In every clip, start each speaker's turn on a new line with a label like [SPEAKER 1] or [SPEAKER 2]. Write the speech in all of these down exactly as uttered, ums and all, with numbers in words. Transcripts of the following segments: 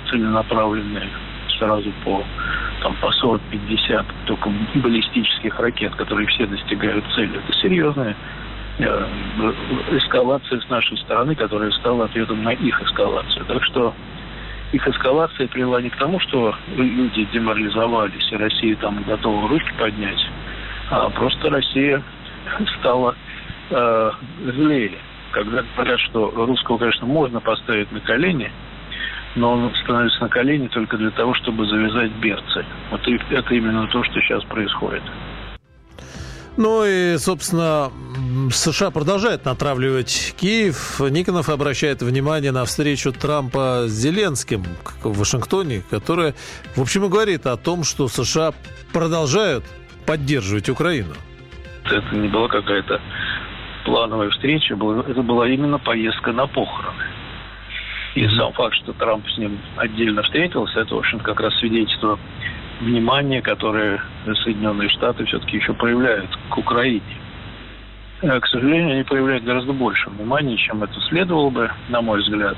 [SPEAKER 1] целенаправленные сразу по, там, по сорок-пятьдесят только баллистических ракет, которые все достигают цели. Это серьезная э, эскалация с нашей стороны, которая стала ответом на их эскалацию. Так что их эскалация привела не к тому, что люди деморализовались, и Россия там готова руки поднять, а просто Россия стала э, злее. Когда говорят, что русского, конечно, можно поставить на колени, но он становится на колени только для того, чтобы завязать берцы. Вот и это именно то, что сейчас происходит.
[SPEAKER 2] Ну и, собственно, США продолжает натравливать Киев. Никонов обращает внимание на встречу Трампа с Зеленским в Вашингтоне, которая, в общем, и говорит о том, что США продолжают поддерживать Украину.
[SPEAKER 1] Это не была какая-то плановая встреча, это была именно поездка на похороны. И сам факт, что Трамп с ним отдельно встретился, это, в общем, как раз свидетельство внимания, которое Соединенные Штаты все-таки еще проявляют к Украине. К сожалению, они проявляют гораздо больше внимания, чем это следовало бы, на мой взгляд.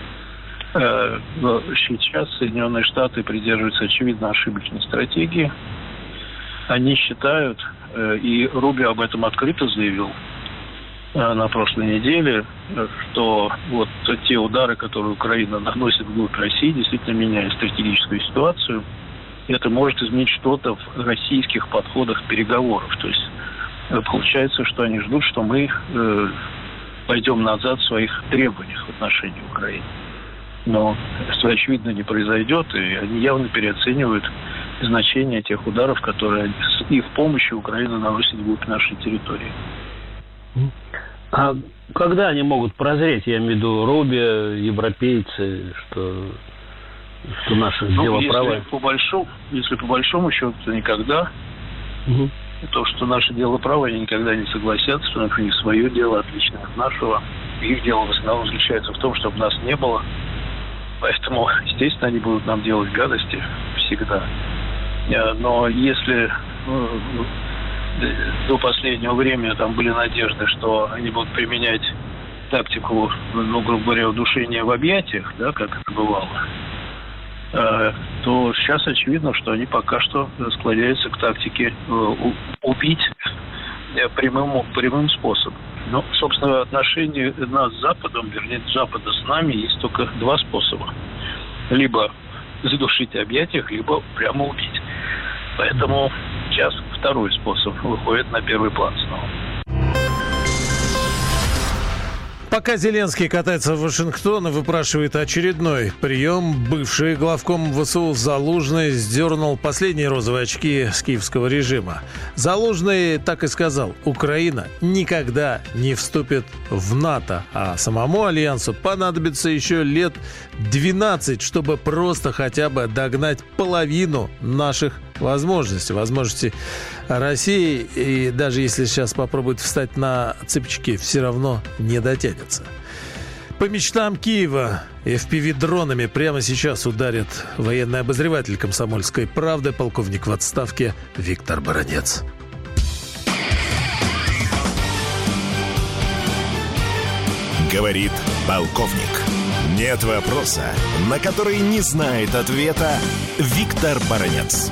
[SPEAKER 1] Но сейчас Соединенные Штаты придерживаются, очевидно, ошибочной стратегии. Они считают, и Рубио об этом открыто заявил на прошлой неделе, что вот те удары, которые Украина наносит вглубь России, действительно меняют стратегическую ситуацию. И это может изменить что-то в российских подходах переговоров. То есть получается, что они ждут, что мы э, пойдем назад в своих требованиях в отношении Украины. Но это, очевидно, не произойдет, и они явно переоценивают значение тех ударов, которые с их помощью Украина наносит вглубь нашей территории.
[SPEAKER 3] А когда они могут прозреть, я имею в виду Рубио, европейцы, что, что наши ну, дела
[SPEAKER 1] если
[SPEAKER 3] правы?
[SPEAKER 1] По большому, если по большому счету, то никогда. Угу. То, что наше дело право, они никогда не согласятся, что у них свое дело отличное от нашего. Их дело в основном заключается в том, чтобы нас не было. Поэтому, естественно, они будут нам делать гадости всегда. Но если ну, до последнего времени там были надежды, что они будут применять тактику, ну, грубо говоря, удушения в объятиях, да, как это бывало, то сейчас очевидно, что они пока что склоняются к тактике убить прямым, прямым способом. Но, собственно, в отношении нас с Западом, вернее, Запада с нами, есть только два способа. Либо задушить в объятиях, либо прямо убить. Поэтому сейчас второй способ выходит на первый план снова.
[SPEAKER 2] Пока Зеленский катается в Вашингтон и выпрашивает очередной прием, бывший главком ВСУ Залужный сдернул последние розовые очки с киевского режима. Залужный так и сказал: Украина никогда не вступит в НАТО, а самому альянсу понадобится еще лет двенадцать, чтобы просто хотя бы догнать половину наших возможностей, возможностей России, и даже если сейчас попробует встать на цыпочки, все равно не дотянется. По мечтам Киева эф пи ви-дронами прямо сейчас ударит военный обозреватель «Комсомольской правды», полковник в отставке Виктор Баранец.
[SPEAKER 4] Говорит полковник. Нет вопроса, на который не знает ответа Виктор Баранец.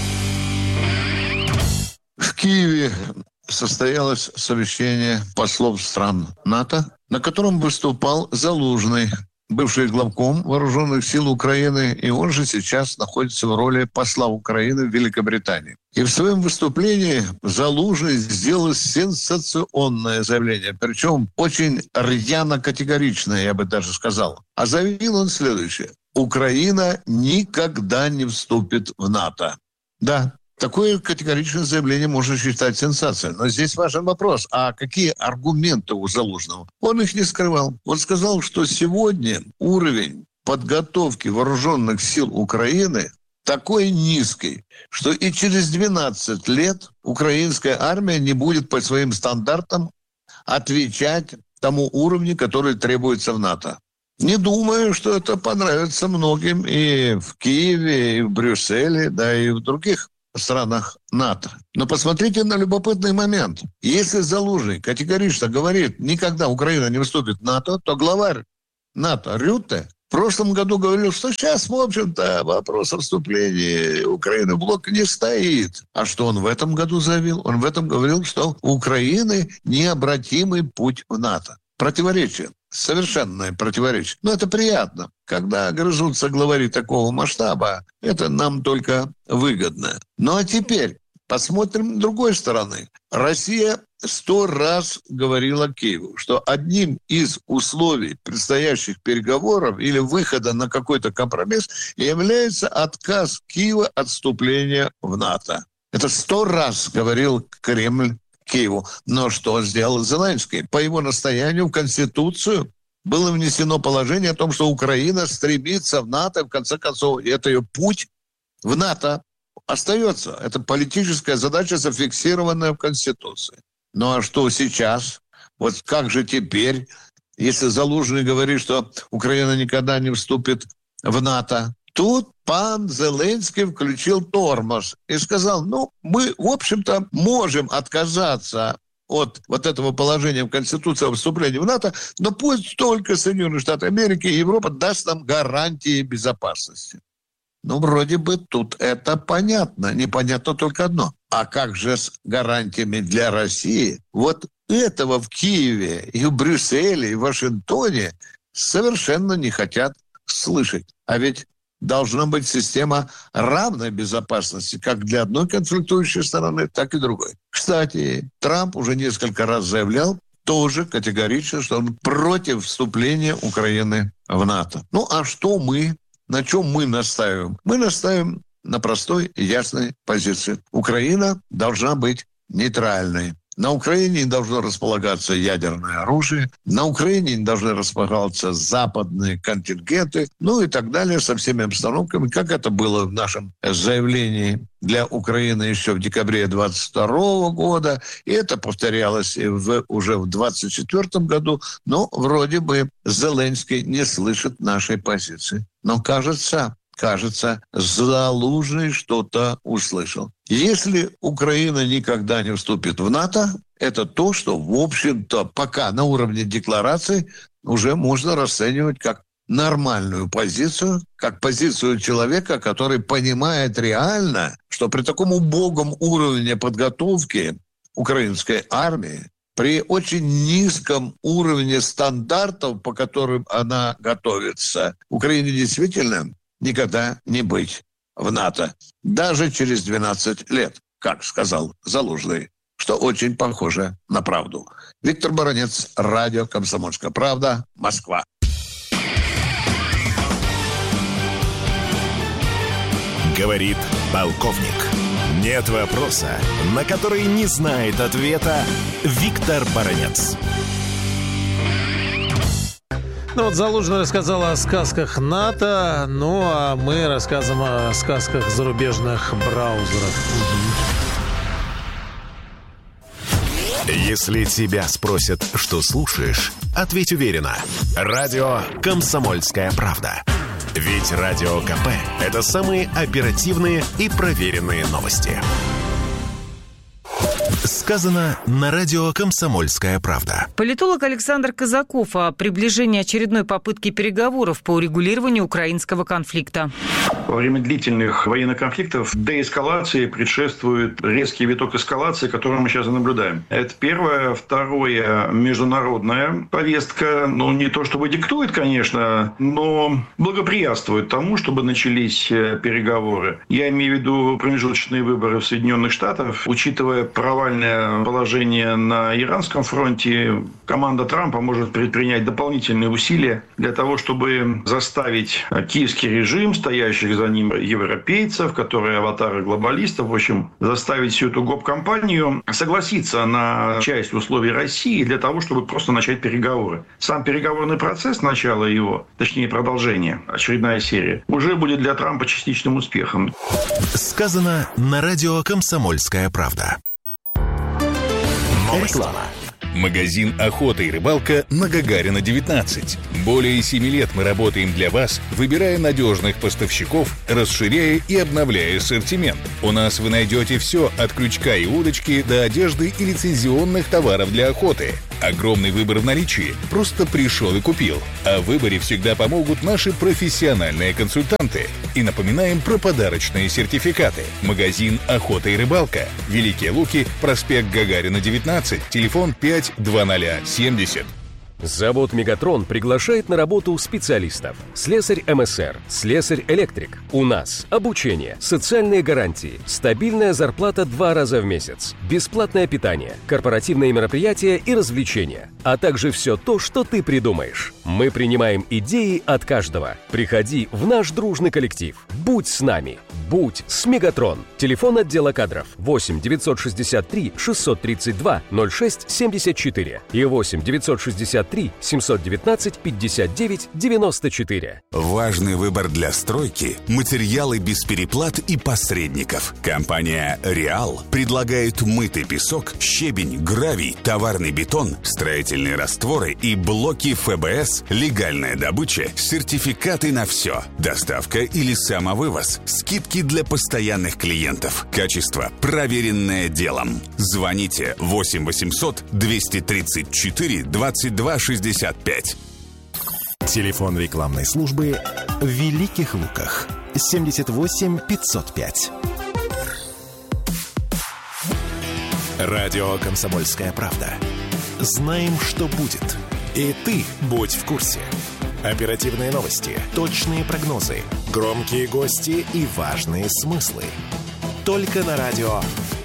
[SPEAKER 5] В Киеве состоялось совещание послов стран НАТО, на котором выступал Залужный, бывший главком Вооруженных сил Украины, и он же сейчас находится в роли посла Украины в Великобритании. И в своем выступлении Залужный сделал сенсационное заявление, причем очень рьяно-категоричное, я бы даже сказал. А заявил он следующее: Украина никогда не вступит в НАТО. Да, такое категоричное заявление можно считать сенсацией. Но здесь важен вопрос: а какие аргументы у Залужного? Он их не скрывал. Он сказал, что сегодня уровень подготовки вооруженных сил Украины такой низкий, что и через двенадцать лет украинская армия не будет по своим стандартам отвечать тому уровню, который требуется в НАТО. Не думаю, что это понравится многим и в Киеве, и в Брюсселе, да и в других странах НАТО. Но посмотрите на любопытный момент. Если Залужный категорично говорит, никогда Украина не вступит в НАТО, то главарь НАТО Рютте В прошлом году говорил, что сейчас, в общем-то, вопрос о вступлении Украины в блок не стоит. А что он в этом году заявил? Он в этом говорил, что у Украины необратимый путь в НАТО. Противоречие. Совершенное противоречие. Но это приятно. Когда грызутся главари такого масштаба, это нам только выгодно. Ну а теперь посмотрим с другой стороны. Россия сто раз говорила Киеву, что одним из условий предстоящих переговоров или выхода на какой-то компромисс является отказ Киева от вступления в НАТО. Это сто раз говорил Кремль Киеву. Но что сделал Зеленский? По его настоянию в Конституцию было внесено положение о том, что Украина стремится в НАТО, и в конце концов, это ее путь в НАТО остается. Это политическая задача, зафиксированная в Конституции. Ну а что сейчас? Вот как же теперь, если Залужный говорит, что Украина никогда не вступит в НАТО? Тут пан Зеленский включил тормоз и сказал, ну, мы, в общем-то, можем отказаться от вот этого положения в Конституции о вступлении в НАТО, но пусть только Соединенные Штаты Америки и Европа даст нам гарантии безопасности. Ну, вроде бы тут это понятно. Непонятно только одно. А как же с гарантиями для России? Вот этого в Киеве и в Брюсселе, и в Вашингтоне совершенно не хотят слышать. А ведь должна быть система равной безопасности как для одной конфликтующей стороны, так и другой. Кстати, Трамп уже несколько раз заявлял тоже категорично, что он против вступления Украины в НАТО. Ну, а что мы, на чем мы настаиваем? Мы настаиваем на простой и ясной позиции. Украина должна быть нейтральной. На Украине не должно располагаться ядерное оружие, на Украине не должны располагаться западные контингенты, ну и так далее, со всеми обстановками, как это было в нашем заявлении для Украины еще в декабре двадцать второго года, и это повторялось и в, уже в двадцать четвёртом году, но вроде бы Зеленский не слышит нашей позиции. Но кажется... Кажется, Залужный что-то услышал. Если Украина никогда не вступит в НАТО, это то, что, в общем-то, пока на уровне декларации уже можно расценивать как нормальную позицию, как позицию человека, который понимает реально, что при таком убогом уровне подготовки украинской армии, при очень низком уровне стандартов, по которым она готовится, Украине действительно никогда не быть в НАТО. Даже через двенадцать лет, как сказал Залужный, что очень похоже на правду. Виктор Баранец, радио «Комсомольская правда», Москва.
[SPEAKER 4] Говорит полковник. Нет вопроса, на который не знает ответа Виктор Баранец.
[SPEAKER 2] Ну вот Залужный рассказал о сказках НАТО, ну а мы рассказываем о сказках зарубежных браузеров.
[SPEAKER 4] Если тебя спросят, что слушаешь, ответь уверенно. Радио «Комсомольская правда». Ведь Радио КП – это самые оперативные и проверенные новости. Сказано на радио «Комсомольская правда».
[SPEAKER 6] Политолог Александр Казаков о приближении очередной попытки переговоров по урегулированию украинского конфликта.
[SPEAKER 7] Во время длительных военных конфликтов деэскалации предшествует резкий виток эскалации, который мы сейчас и наблюдаем. Это первое. Второе. Международная повестка. Ну, не то чтобы диктует, конечно, но благоприятствует тому, чтобы начались переговоры. Я имею в виду промежуточные выборы в Соединенных Штатах. Учитывая провальное положение на иранском фронте, команда Трампа может предпринять дополнительные усилия для того, чтобы заставить киевский режим, стоящих за ним европейцев, которые аватары глобалистов, в общем, заставить всю эту гоп-компанию согласиться на часть условий России для того, чтобы просто начать переговоры. Сам переговорный процесс, начало его, точнее продолжение, очередная серия, уже будет для Трампа частичным успехом.
[SPEAKER 4] Сказано на радио «Комсомольская правда». Реклама.
[SPEAKER 8] Магазин «Охота и рыбалка» на Гагарина, девятнадцать. Более семи лет мы работаем для вас, выбирая надежных поставщиков, расширяя и обновляя ассортимент. У нас вы найдете все от крючка и удочки до одежды и лицензионных товаров для охоты. Огромный выбор в наличии. Просто пришел и купил. А в выборе всегда помогут наши профессиональные консультанты. И напоминаем про подарочные сертификаты. Магазин «Охота и рыбалка». Великие Луки, проспект Гагарина, девятнадцать, телефон пять двадцать семьдесят.
[SPEAKER 9] Завод «Мегатрон» приглашает на работу специалистов. Слесарь эм эс эр, слесарь-электрик. У нас обучение, социальные гарантии, стабильная зарплата два раза в месяц, бесплатное питание, корпоративные мероприятия и развлечения, а также все то, что ты придумаешь. Мы принимаем идеи от каждого. Приходи в наш дружный коллектив. Будь с нами. Будь с «Мегатрон». Телефон отдела кадров восемь девятьсот шестьдесят три шестьсот тридцать два ноль шесть семьдесят четыре и восемь девятьсот шестьдесят три семьсот девятнадцать пятьдесят девять девяносто четыре.
[SPEAKER 10] Важный выбор для стройки – материалы без переплат и посредников. Компания «Реал» предлагает мытый песок, щебень, гравий, товарный бетон, строительные растворы и блоки эф бэ эс, легальная добыча, сертификаты на все, доставка или самовывоз, скидки для постоянных клиентов. Качество, проверенное делом. Звоните восемь восемьсот двести тридцать четыре двадцать два шестьдесят пять.
[SPEAKER 4] Телефон рекламной службы в Великих Луках. семьдесят восемь пятьсот пять. Радио «Комсомольская правда». Знаем, что будет. И ты будь в курсе. Оперативные новости, точные прогнозы, громкие гости и важные смыслы. Только на радио.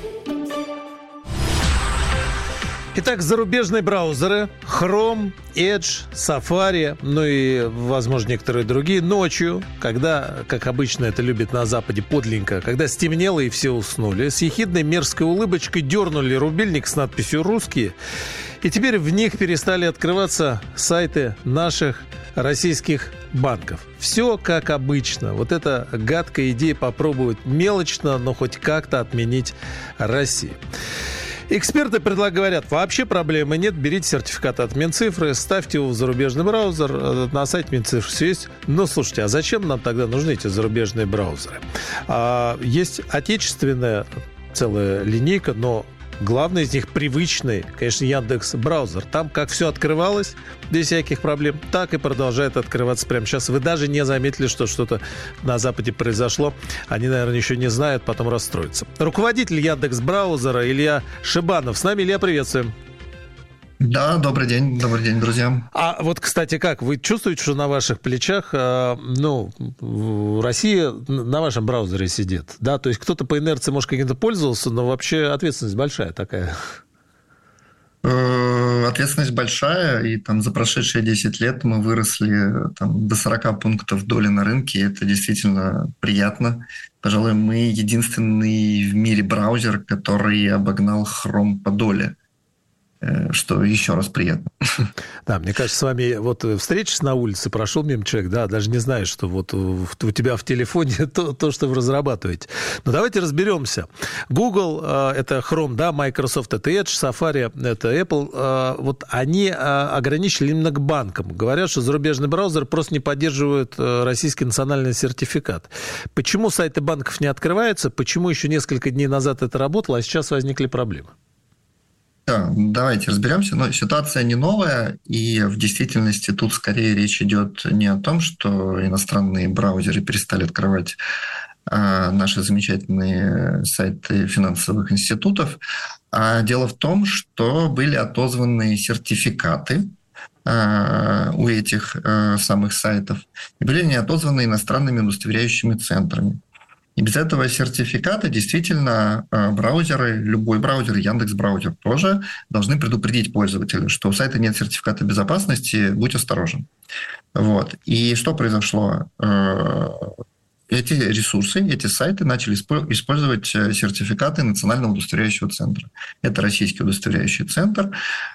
[SPEAKER 2] Итак, зарубежные браузеры Chrome, Edge, Safari, ну и, возможно, некоторые другие ночью, когда, как обычно это любят на Западе, подленько, когда стемнело и все уснули, с ехидной мерзкой улыбочкой дернули рубильник с надписью «Русские», и теперь в них перестали открываться сайты наших российских банков. Все как обычно. Вот эта гадкая идея попробовать мелочно, но хоть как-то отменить Россию. Эксперты говорят, вообще проблемы нет, берите сертификат от Минцифры, ставьте его в зарубежный браузер, на сайте Минцифры все есть. Но слушайте, а зачем нам тогда нужны эти зарубежные браузеры? А, есть отечественная целая линейка, но главный из них привычный, конечно, Яндекс.Браузер. Там как все открывалось без всяких проблем, так и продолжает открываться прямо сейчас. Вы даже не заметили, что что-то на Западе произошло. Они, наверное, еще не знают, потом расстроятся. Руководитель Яндекс.Браузера Илья Шибанов. С нами, Илья, приветствуем.
[SPEAKER 11] Да, добрый день, добрый день, друзья.
[SPEAKER 2] А вот, кстати, как? Вы чувствуете, что на ваших плечах, э, ну, Россия на вашем браузере сидит, да? То есть кто-то по инерции, может, каким-то пользовался, но вообще ответственность большая такая.
[SPEAKER 11] Ответственность большая, и там за прошедшие десять лет мы выросли там, до сорок пунктов доли на рынке, и это действительно приятно. Пожалуй, мы единственный в мире браузер, который обогнал Chrome по доле. Что еще раз приятно.
[SPEAKER 2] Да, мне кажется, с вами вот встреча на улице, прошел мимо человек, да, даже не знаешь, что вот у тебя в телефоне то, то, что вы разрабатываете. Но давайте разберемся. Google э, – это Chrome, да, Microsoft – это Edge, Safari – это Apple. Э, вот они э, ограничили именно к банкам. Говорят, что зарубежный браузер просто не поддерживает э, российский национальный сертификат. Почему сайты банков не открываются? Почему еще несколько дней назад это работало, а сейчас возникли проблемы?
[SPEAKER 11] Да, давайте разберемся. Но ситуация не новая, и в действительности тут скорее речь идет не о том, что иностранные браузеры перестали открывать а, наши замечательные сайты финансовых институтов, а дело в том, что были отозваны сертификаты а, у этих а, самых сайтов, и были они отозваны иностранными удостоверяющими центрами. И без этого сертификата действительно браузеры, любой браузер, Яндекс.Браузер тоже, должны предупредить пользователя, что у сайта нет сертификата безопасности, будь осторожен. Вот. И что произошло? Эти ресурсы, эти сайты начали использовать сертификаты Национального удостоверяющего центра. Это российский удостоверяющий центр.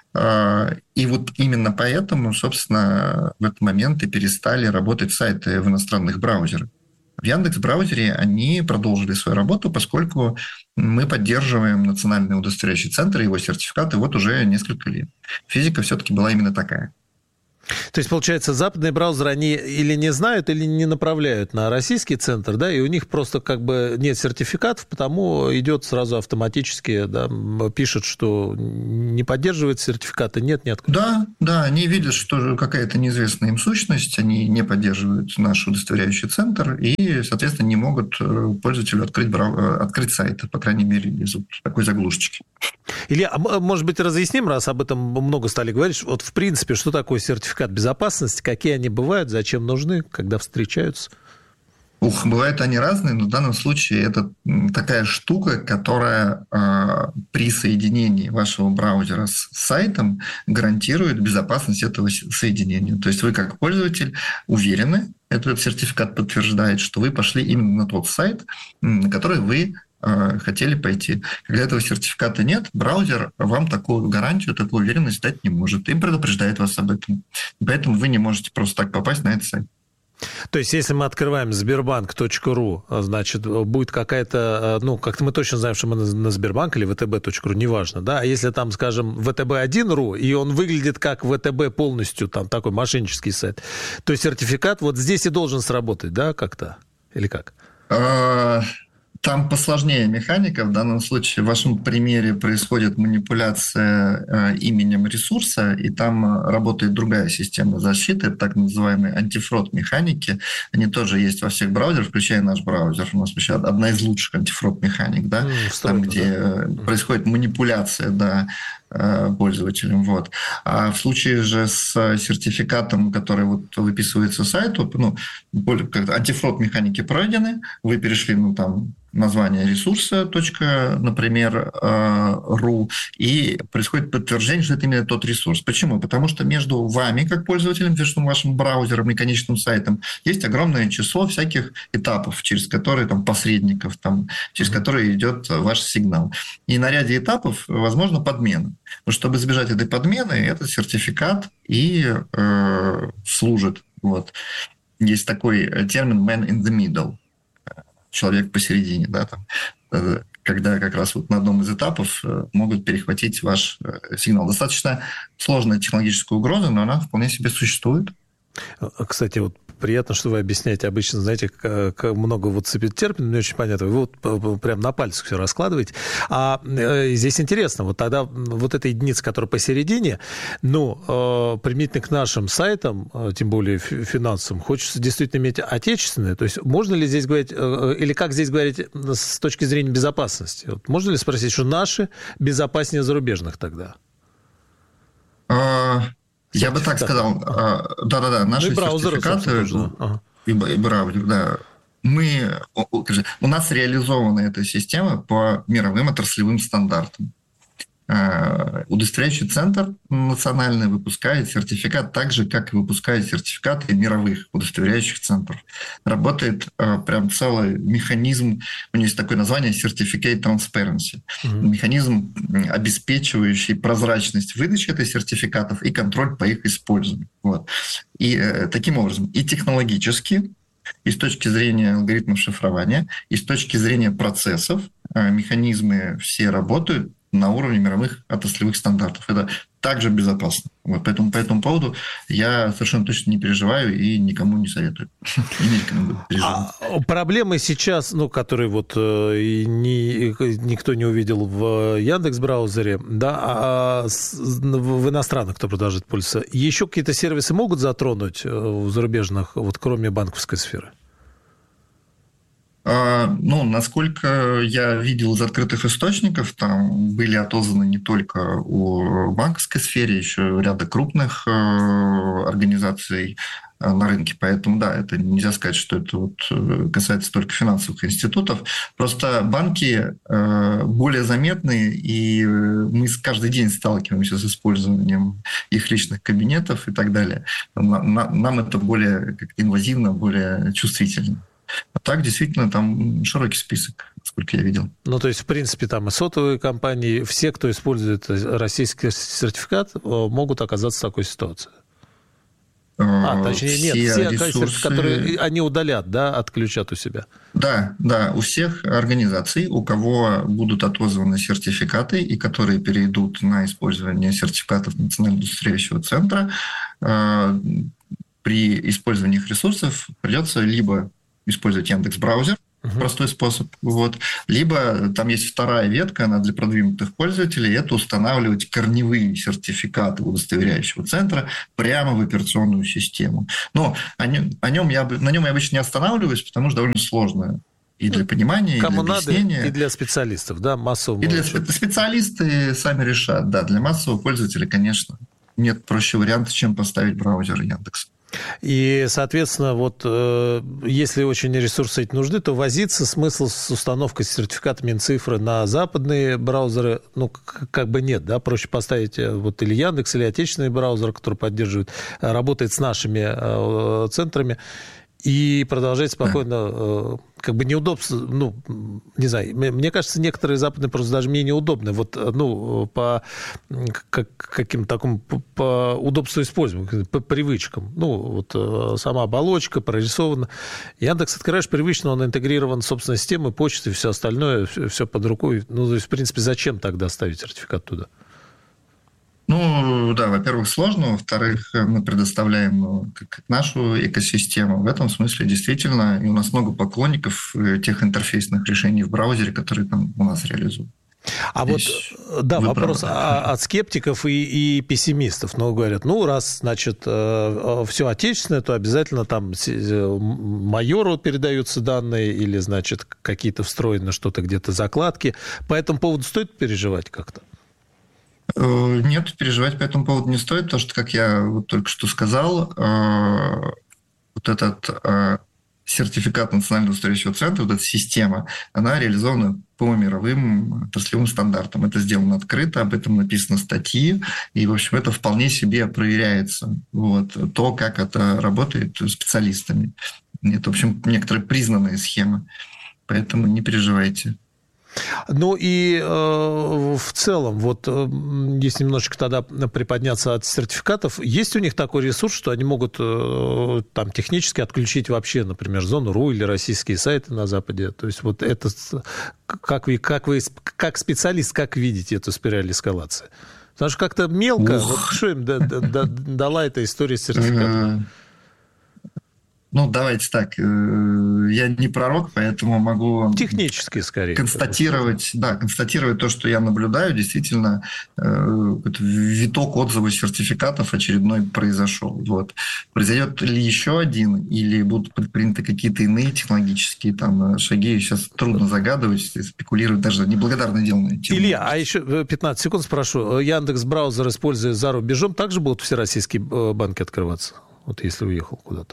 [SPEAKER 11] И вот именно поэтому, собственно, в этот момент и перестали работать сайты в иностранных браузерах. В Яндекс.Браузере они продолжили свою работу, поскольку мы поддерживаем Национальный удостоверяющий центр и его сертификаты вот уже несколько лет. Физика все-таки была именно такая.
[SPEAKER 2] То есть, получается, западные браузеры, они или не знают, или не направляют на российский центр, да, и у них просто как бы нет сертификатов, потому идет сразу автоматически, да, пишет, что не поддерживает сертификаты, нет, нет.
[SPEAKER 11] Да, да, они видят, что какая-то неизвестная им сущность, они не поддерживают наш удостоверяющий центр и, соответственно, не могут пользователю открыть, брау... открыть сайт, по крайней мере, из такой заглушечки.
[SPEAKER 2] Илья, а может быть, разъясним, раз об этом много стали говорить, вот в принципе, что такое сертификат безопасности, какие они бывают, зачем нужны, когда встречаются?
[SPEAKER 11] Ух, бывают они разные, но в данном случае это такая штука, которая э, при соединении вашего браузера с сайтом гарантирует безопасность этого соединения. То есть вы как пользователь уверены, этот сертификат подтверждает, что вы пошли именно на тот сайт, на который вы хотели пойти. Когда этого сертификата нет, браузер вам такую гарантию, такую уверенность дать не может. И предупреждает вас об этом. И поэтому вы не можете просто так попасть на этот сайт.
[SPEAKER 2] То есть, если мы открываем сбербанк точка ру, значит, будет какая-то, ну, как-то мы точно знаем, что мы на Сбербанк или вэ тэ бэ точка ру, неважно, да, а если там, скажем, вэ тэ бэ один точка ру, и он выглядит как вэ тэ бэ полностью, там, такой мошеннический сайт, то сертификат вот здесь и должен сработать, да, как-то? Или как?
[SPEAKER 11] Там посложнее механика. В данном случае в вашем примере происходит манипуляция э, именем ресурса, и там работает другая система защиты, это так называемые антифрод механики. Они тоже есть во всех браузерах, включая наш браузер. У нас вообще одна из лучших антифрод механик, да? Mm, там, где да. происходит манипуляция, да, пользователям. Вот. А в случае же с сертификатом, который вот выписывается сайту, ну, антифрод механики пройдены, вы перешли, ну, там, название ресурса, точка, например, ру, и происходит подтверждение, что это именно тот ресурс. Почему? Потому что между вами, как пользователем, между вашим браузером и конечным сайтом, есть огромное число всяких этапов, через которые, там, посредников, там, через которые идет ваш сигнал. И на ряде этапов возможно подмена. Но чтобы избежать этой подмены, этот сертификат и э, служит. Вот. Есть такой термин «man in the middle», человек посередине, да, там, когда как раз вот на одном из этапов могут перехватить ваш сигнал. Достаточно сложная технологическая угроза, но она вполне себе существует.
[SPEAKER 2] Кстати, вот приятно, что вы объясняете. Обычно, знаете, как много вот терминов, не очень понятно. Вы вот прям на пальцах все раскладываете. А здесь интересно, вот тогда вот эта единица, которая посередине, ну, применительно к нашим сайтам, тем более финансовым, хочется действительно иметь отечественные. То есть можно ли здесь говорить, или как здесь говорить с точки зрения безопасности? Вот можно ли спросить, что наши безопаснее зарубежных тогда?
[SPEAKER 11] Я бы так сказал, да-да-да, наши
[SPEAKER 2] ну,
[SPEAKER 11] сертификаты
[SPEAKER 2] ага.
[SPEAKER 11] и, и браузер, да. Мы, у нас реализована эта система по мировым отраслевым стандартам. Удостоверяющий центр национальный выпускает сертификат так же, как и выпускает сертификаты мировых удостоверяющих центров. Работает прям целый механизм, у него есть такое название Certificate Transparency. Mm-hmm. Механизм, обеспечивающий прозрачность выдачи этих сертификатов и контроль по их использованию. Вот. И таким образом и технологически, и с точки зрения алгоритмов шифрования, и с точки зрения процессов механизмы все работают на уровне мировых отраслевых стандартов. Это также безопасно. Вот поэтому по этому поводу я совершенно точно не переживаю и никому не советую. И не рекомендую переживать.
[SPEAKER 2] А проблемы сейчас, ну, которые вот и ни, никто не увидел в Яндекс.Браузере, да, а в иностранных, кто продолжает пользоваться, еще какие-то сервисы могут затронуть в зарубежных, вот кроме банковской сферы?
[SPEAKER 11] Ну, насколько я видел из открытых источников, там были отозваны не только о банковской сфере, еще ряда крупных организаций на рынке. Поэтому, да, это нельзя сказать, что это вот касается только финансовых институтов. Просто банки более заметные, и мы каждый день сталкиваемся с использованием их личных кабинетов и так далее. Нам это более инвазивно, более чувствительно. А так, действительно, там широкий список, сколько я видел.
[SPEAKER 2] Ну, то есть, в принципе, там и сотовые компании, все, кто использует российский сертификат, могут оказаться в такой ситуации? А, точнее,
[SPEAKER 11] все
[SPEAKER 2] нет, все
[SPEAKER 11] ресурсы,
[SPEAKER 2] которые они удалят, да, отключат у себя.
[SPEAKER 11] Да, да, у всех организаций, у кого будут отозваны сертификаты и которые перейдут на использование сертификатов Национального удостоверяющего центра, при использовании их ресурсов придется либо использовать Яндекс.Браузер, Uh-huh. простой способ. Вот. Либо там есть вторая ветка, она для продвинутых пользователей, это устанавливать корневые сертификаты удостоверяющего центра прямо в операционную систему. Но о нем, о нем я, на нем я обычно не останавливаюсь, потому что довольно сложно и для понимания,
[SPEAKER 2] Кому
[SPEAKER 11] и для
[SPEAKER 2] надо,
[SPEAKER 11] объяснения.
[SPEAKER 2] И для специалистов, да, массового.
[SPEAKER 11] И для специалисты сами решат, да, для массового пользователя, конечно, нет проще варианта, чем поставить браузер Яндекса.
[SPEAKER 2] И, соответственно, вот э, если очень ресурсы эти нужны, то возиться смысл с установкой сертификата Минцифры на западные браузеры, ну, к- как бы нет, да, проще поставить вот или Яндекс, или отечественный браузер, который поддерживает, работает с нашими э, центрами, и продолжать спокойно, э, как бы неудобство, ну, не знаю, мне кажется, некоторые западные просто даже мне неудобны, вот, ну, по как, каким-то такому, по, по удобству использования, по привычкам, ну, вот сама оболочка прорисована. Яндекс открываешь привычно, он интегрирован в собственной системы, почты и все остальное, все, все под рукой, ну, то есть, в принципе, зачем тогда ставить сертификат туда?
[SPEAKER 11] Ну, да, во-первых, сложно, во-вторых, мы предоставляем как нашу экосистему. В этом смысле действительно, и у нас много поклонников тех интерфейсных решений в браузере, которые там у нас реализуют.
[SPEAKER 2] А
[SPEAKER 11] Здесь
[SPEAKER 2] вот, да, вопрос
[SPEAKER 11] правы.
[SPEAKER 2] от скептиков и, и пессимистов. Ну, говорят, ну, раз, значит, все отечественное, то обязательно там майору передаются данные или, значит, какие-то встроены что-то где-то закладки. По этому поводу стоит переживать как-то?
[SPEAKER 11] Нет, переживать по этому поводу не стоит, потому что, как я вот только что сказал, вот этот сертификат Национального удостоверяющего центра, вот эта система, она реализована по мировым отраслевым стандартам. Это сделано открыто, об этом написаны статьи, и, в общем, это вполне себе проверяется. Вот, то, как это работает специалистами. Это, в общем, некоторые признанные схемы. Поэтому не переживайте.
[SPEAKER 2] Ну и э, в целом, вот э, если немножечко тогда приподняться от сертификатов, есть у них такой ресурс, что они могут э, там технически отключить вообще, например, Зону.ру или российские сайты на Западе. То есть вот это, как вы, как вы, как специалист, как видите эту спираль эскалации? Потому что как-то мелко,
[SPEAKER 11] Ух.
[SPEAKER 2] вот что им да, да, да, дала эта история с сертификатом?
[SPEAKER 11] Ну, давайте так. Я не пророк, поэтому могу...
[SPEAKER 2] Технически, скорее.
[SPEAKER 11] Констатировать, да, констатировать то, что я наблюдаю. Действительно, виток отзывов сертификатов очередной произошел. Вот. Произойдет ли еще один, или будут предприняты какие-то иные технологические там, шаги, сейчас трудно загадывать, спекулировать, даже неблагодарно дело на тему.
[SPEAKER 2] Илья, а еще пятнадцать секунд спрошу. Яндекс.Браузер, используя за рубежом, также будут все российские банки открываться? Вот если уехал куда-то.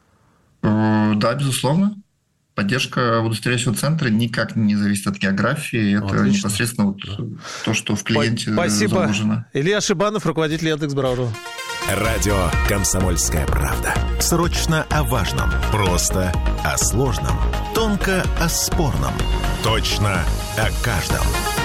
[SPEAKER 11] Да, безусловно. Поддержка удостоверяющего центра никак не зависит от географии. Это Отлично. Непосредственно вот да. то, что в клиенте
[SPEAKER 2] Спасибо.
[SPEAKER 11] заложено.
[SPEAKER 2] Илья Шибанов, руководитель Яндекс.Браузера.
[SPEAKER 4] Радио «Комсомольская правда». Срочно о важном. Просто о сложном. Тонко о спорном. Точно о каждом.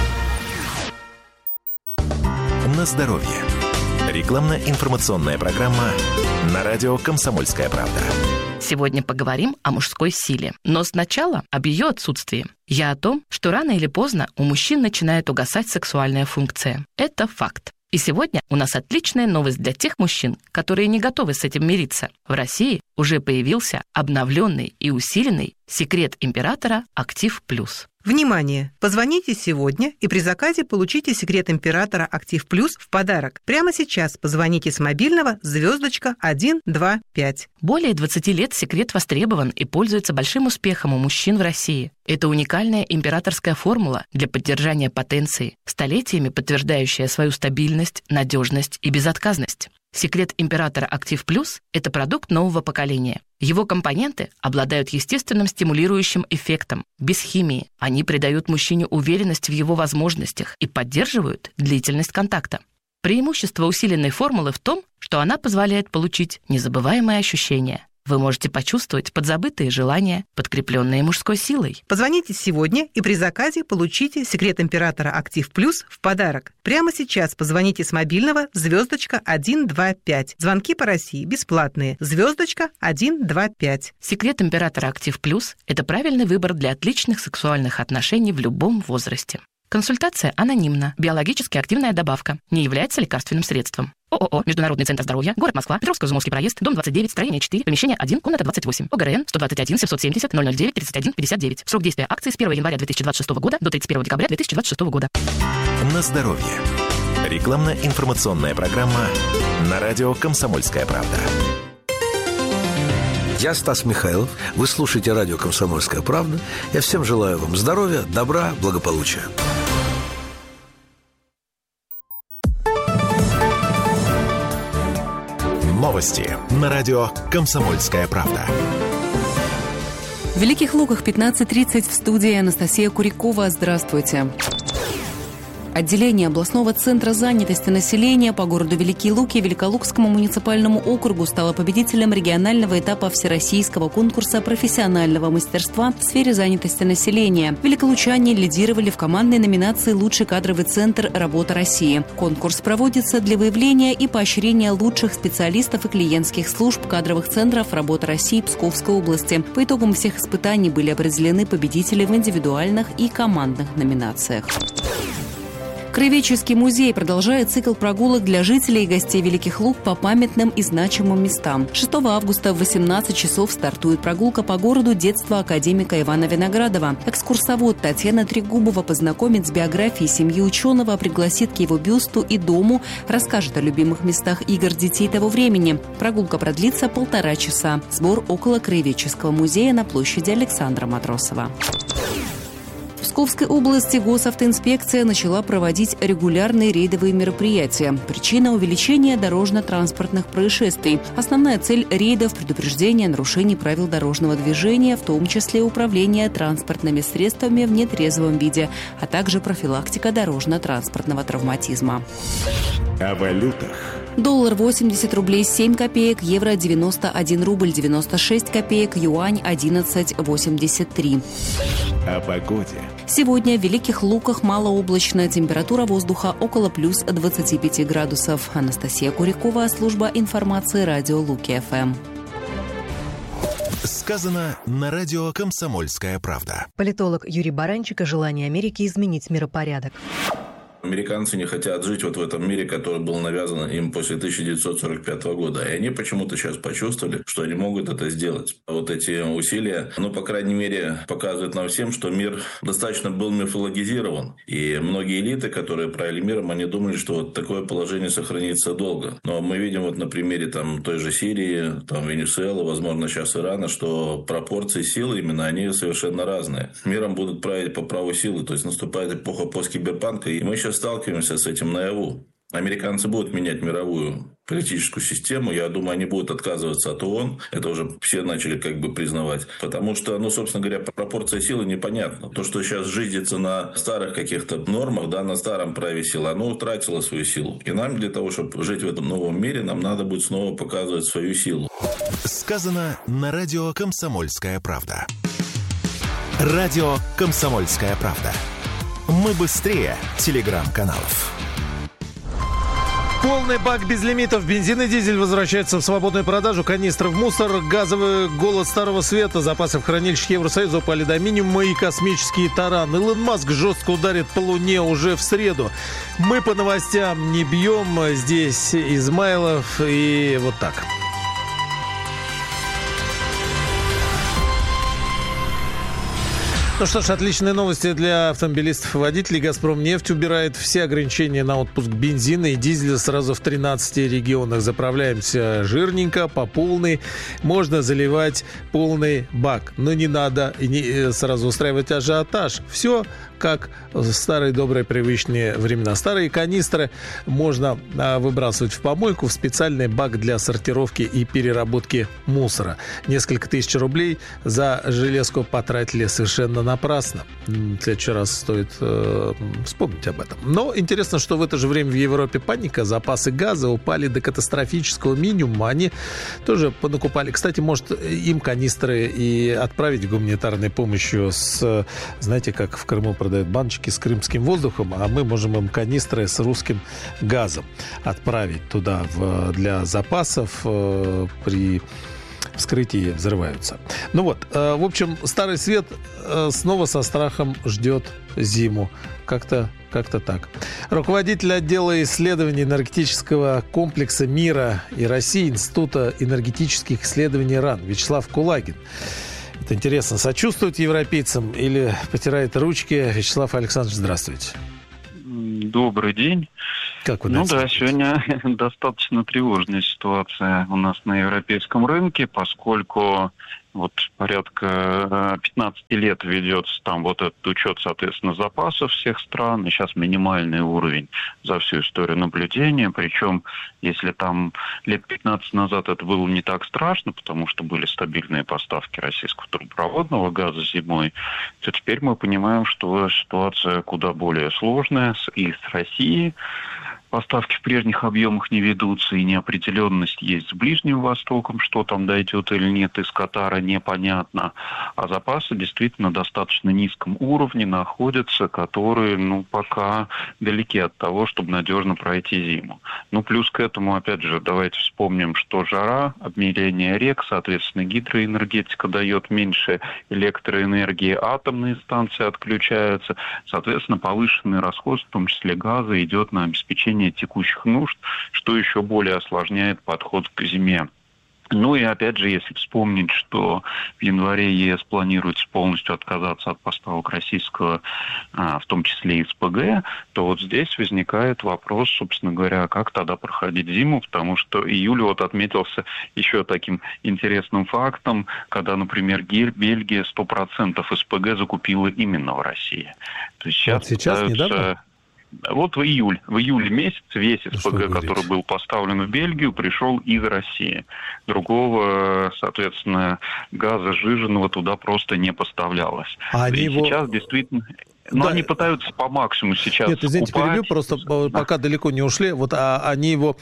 [SPEAKER 4] На здоровье. Рекламно-информационная программа на радио «Комсомольская правда».
[SPEAKER 12] Сегодня поговорим о мужской силе. Но сначала об ее отсутствии. Я о том, что рано или поздно у мужчин начинает угасать сексуальная функция. Это факт. И сегодня у нас отличная новость для тех мужчин, которые не готовы с этим мириться. В России уже появился обновленный и усиленный секрет императора «Актив Плюс».
[SPEAKER 13] Внимание! Позвоните сегодня и при заказе получите секрет императора «Актив Плюс» в подарок. Прямо сейчас позвоните с мобильного звездочка один два пять.
[SPEAKER 12] Более двадцати лет секрет востребован и пользуется большим успехом у мужчин в России. Это уникальная императорская формула для поддержания потенции, столетиями подтверждающая свою стабильность, надежность и безотказность. Секрет императора «Актив Плюс» – это продукт нового поколения. Его компоненты обладают естественным стимулирующим эффектом. Без химии они придают мужчине уверенность в его возможностях и поддерживают длительность контакта. Преимущество усиленной формулы в том, что она позволяет получить незабываемые ощущения. Вы можете почувствовать подзабытые желания, подкрепленные мужской силой.
[SPEAKER 13] Позвоните сегодня и при заказе получите секрет императора «Актив Плюс» в подарок. Прямо сейчас позвоните с мобильного звездочка один два пять. Звонки по России бесплатные. Звездочка один два пять.
[SPEAKER 12] Секрет императора «Актив Плюс» – это правильный выбор для отличных сексуальных отношений в любом возрасте. Консультация анонимна. Биологически активная добавка. Не является лекарственным средством. ООО «Международный центр здоровья», город Москва, Петровско-Изюмовский проезд, дом двадцать девять, строение четыре, помещение один, комната двадцать восемь. ОГРН сто двадцать один семьсот семьдесят ноль ноль девять тридцать один пятьдесят девять. Срок действия акции с первого января две тысячи двадцать шестого года до тридцать первого декабря две тысячи двадцать шестого года.
[SPEAKER 4] На здоровье. Рекламно-информационная программа на радио «Комсомольская правда».
[SPEAKER 14] Я Стас Михайлов. Вы слушаете радио «Комсомольская правда». Я всем желаю вам здоровья, добра, благополучия.
[SPEAKER 4] Новости на радио «Комсомольская правда».
[SPEAKER 15] В Великих Луках пятнадцать тридцать в студии Анастасия Курякова. Здравствуйте. Отделение областного центра занятости населения по городу Великие Луки и Великолукскому муниципальному округу стало победителем регионального этапа всероссийского конкурса профессионального мастерства в сфере занятости населения. Великолучане лидировали в командной номинации «Лучший кадровый центр «Работа России». Конкурс проводится для выявления и поощрения лучших специалистов и клиентских служб кадровых центров «Работа России» Псковской области. По итогам всех испытаний были определены победители в индивидуальных и командных номинациях. Краеведческий музей продолжает цикл прогулок для жителей и гостей Великих Луг по памятным и значимым местам. шестого августа в восемнадцать часов стартует прогулка по городу детства академика Ивана Виноградова. Экскурсовод Татьяна Трегубова познакомит с биографией семьи ученого, пригласит к его бюсту и дому, расскажет о любимых местах игр детей того времени. Прогулка продлится полтора часа. Сбор около Краеведческого музея на площади Александра Матросова. В Псковской области госавтоинспекция начала проводить регулярные рейдовые мероприятия. Причина – увеличение дорожно-транспортных происшествий. Основная цель рейдов – предупреждение нарушений правил дорожного движения, в том числе управление транспортными средствами в нетрезвом виде, а также профилактика дорожно-транспортного травматизма.
[SPEAKER 4] О валютах.
[SPEAKER 15] Доллар восемьдесят рублей семь копеек, евро девяносто один рубль девяносто шесть копеек, юань одиннадцать восемьдесят три.
[SPEAKER 4] О погоде.
[SPEAKER 15] Сегодня в Великих Луках малооблачно, температура воздуха около плюс двадцати пяти градусов. Анастасия Курякова, служба информации радио Луки-ФМ.
[SPEAKER 4] Сказано на радио «Комсомольская правда».
[SPEAKER 16] Политолог Юрий Баранчик о желании Америки изменить миропорядок.
[SPEAKER 17] Американцы не хотят жить вот в этом мире, который был навязан им после тысяча девятьсот сорок пятого года. И они почему-то сейчас почувствовали, что они могут это сделать. Вот эти усилия, ну, по крайней мере, показывают нам всем, что мир достаточно был мифологизирован. И многие элиты, которые правили миром, они думали, что вот такое положение сохранится долго. Но мы видим вот на примере там, той же Сирии, там, Венесуэлы, возможно, сейчас Ирана, что пропорции силы именно, они совершенно разные. Миром будут править по праву силы. То есть наступает эпоха посткиберпанка, и мы сейчас сталкиваемся с этим наяву. Американцы будут менять мировую политическую систему. Я думаю, они будут отказываться от ООН. Это уже все начали как бы признавать. Потому что, ну, собственно говоря, пропорция силы непонятна. То, что сейчас жизнится на старых каких-то нормах, да, на старом праве силы, оно утратило свою силу. И нам для того, чтобы жить в этом новом мире, нам надо будет снова показывать свою силу.
[SPEAKER 4] Сказано на радио «Комсомольская правда». Радио «Комсомольская правда». Мы быстрее телеграм-каналов.
[SPEAKER 2] Полный бак без лимитов. Бензин и дизель возвращаются в свободную продажу. Канистры в мусор, газовый голод старого света. Запасы в хранилищах Евросоюза упали до минимума и космические тараны. Илон Маск жестко ударит по Луне уже в среду. Мы по новостям не бьем. Здесь Измайлов и вот так. Ну что ж, отличные новости для автомобилистов и водителей. «Газпромнефть» убирает все ограничения на отпуск бензина и дизеля сразу в тринадцати регионах. Заправляемся жирненько, по полной. Можно заливать полный бак. Но не надо не, сразу устраивать ажиотаж. Все как в старые добрые привычные времена. Старые канистры можно а, выбрасывать в помойку в специальный бак для сортировки и переработки мусора. Несколько тысяч рублей за железку потратили совершенно напрасно. В следующий раз стоит э, вспомнить об этом. Но интересно, что в это же время в Европе паника. Запасы газа упали до катастрофического минимума. Они тоже понакупали. Кстати, может, им канистры и отправить гуманитарной помощью с, знаете, как в Крыму продают баночки с крымским воздухом, а мы можем им канистры с русским газом отправить туда в, для запасов э, при вскрытии взрываются. Ну вот, э, в общем, Старый Свет э, снова со страхом ждет зиму. Как-то, как-то так. Руководитель отдела исследований энергетического комплекса мира и России Института энергетических исследований РАН Вячеслав Кулагин. Это интересно, сочувствует европейцам или потирает ручки? Вячеслав Александрович, здравствуйте.
[SPEAKER 18] Добрый день.
[SPEAKER 2] Как вы
[SPEAKER 18] ну
[SPEAKER 2] знаете?
[SPEAKER 18] да, сегодня достаточно тревожная ситуация у нас на европейском рынке, поскольку вот порядка пятнадцать лет ведется там вот этот учет, соответственно, запасов всех стран, и сейчас минимальный уровень за всю историю наблюдения, причем если там лет пятнадцать назад это было не так страшно, потому что были стабильные поставки российского трубопроводного газа зимой, то теперь мы понимаем, что ситуация куда более сложная и с Россией. Поставки в прежних объемах не ведутся, и неопределенность есть с Ближним Востоком, что там дойдет или нет, из Катара непонятно. А запасы действительно на достаточно низком уровне находятся, которые, ну, пока далеки от того, чтобы надежно пройти зиму. Ну, плюс к этому, опять же, давайте вспомним, что жара, обмеление рек, соответственно, гидроэнергетика дает меньше электроэнергии, атомные станции отключаются, соответственно, повышенный расход, в том числе газа, идет на обеспечение текущих нужд, что еще более осложняет подход к зиме. Ну и опять же, если вспомнить, что в январе ЕС планируется полностью отказаться от поставок российского, а, в том числе и СПГ, то вот здесь возникает вопрос, собственно говоря, как тогда проходить зиму, потому что июль вот отметился еще таким интересным фактом, когда, например, Бельгия сто процентов СПГ закупила именно в России. То есть сейчас,
[SPEAKER 2] вот сейчас недавно?
[SPEAKER 18] Вот в июль, в июле месяце весь СПГ, который был поставлен в Бельгию, пришел из России. Другого, соответственно, газа сжиженного туда просто не поставлялось.
[SPEAKER 2] А
[SPEAKER 18] и
[SPEAKER 2] его...
[SPEAKER 18] сейчас действительно... Но
[SPEAKER 2] да.
[SPEAKER 18] они пытаются по максимуму сейчас
[SPEAKER 2] Нет, извините,
[SPEAKER 18] скупать.
[SPEAKER 2] перебью, просто пока далеко не ушли. Вот а, они его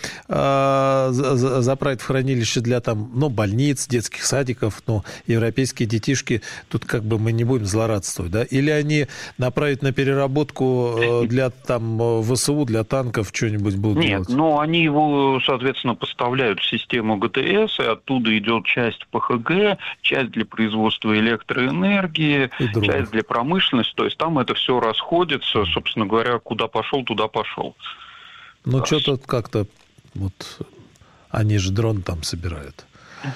[SPEAKER 2] а, заправят в хранилище для там, ну, больниц, детских садиков, ну, европейские детишки, тут как бы мы не будем злорадствовать, да? Или они направят на переработку для там ВСУ, для танков, что-нибудь будут
[SPEAKER 18] Нет,
[SPEAKER 2] делать?
[SPEAKER 18] Нет, но они его, соответственно, поставляют в систему ГТС, и оттуда идет часть ПХГ, часть для производства электроэнергии, часть для промышленности, то есть там это все расходится, собственно говоря, куда пошел, туда пошел.
[SPEAKER 2] Ну, да. Что-то как-то, вот, они же дрон там собирают.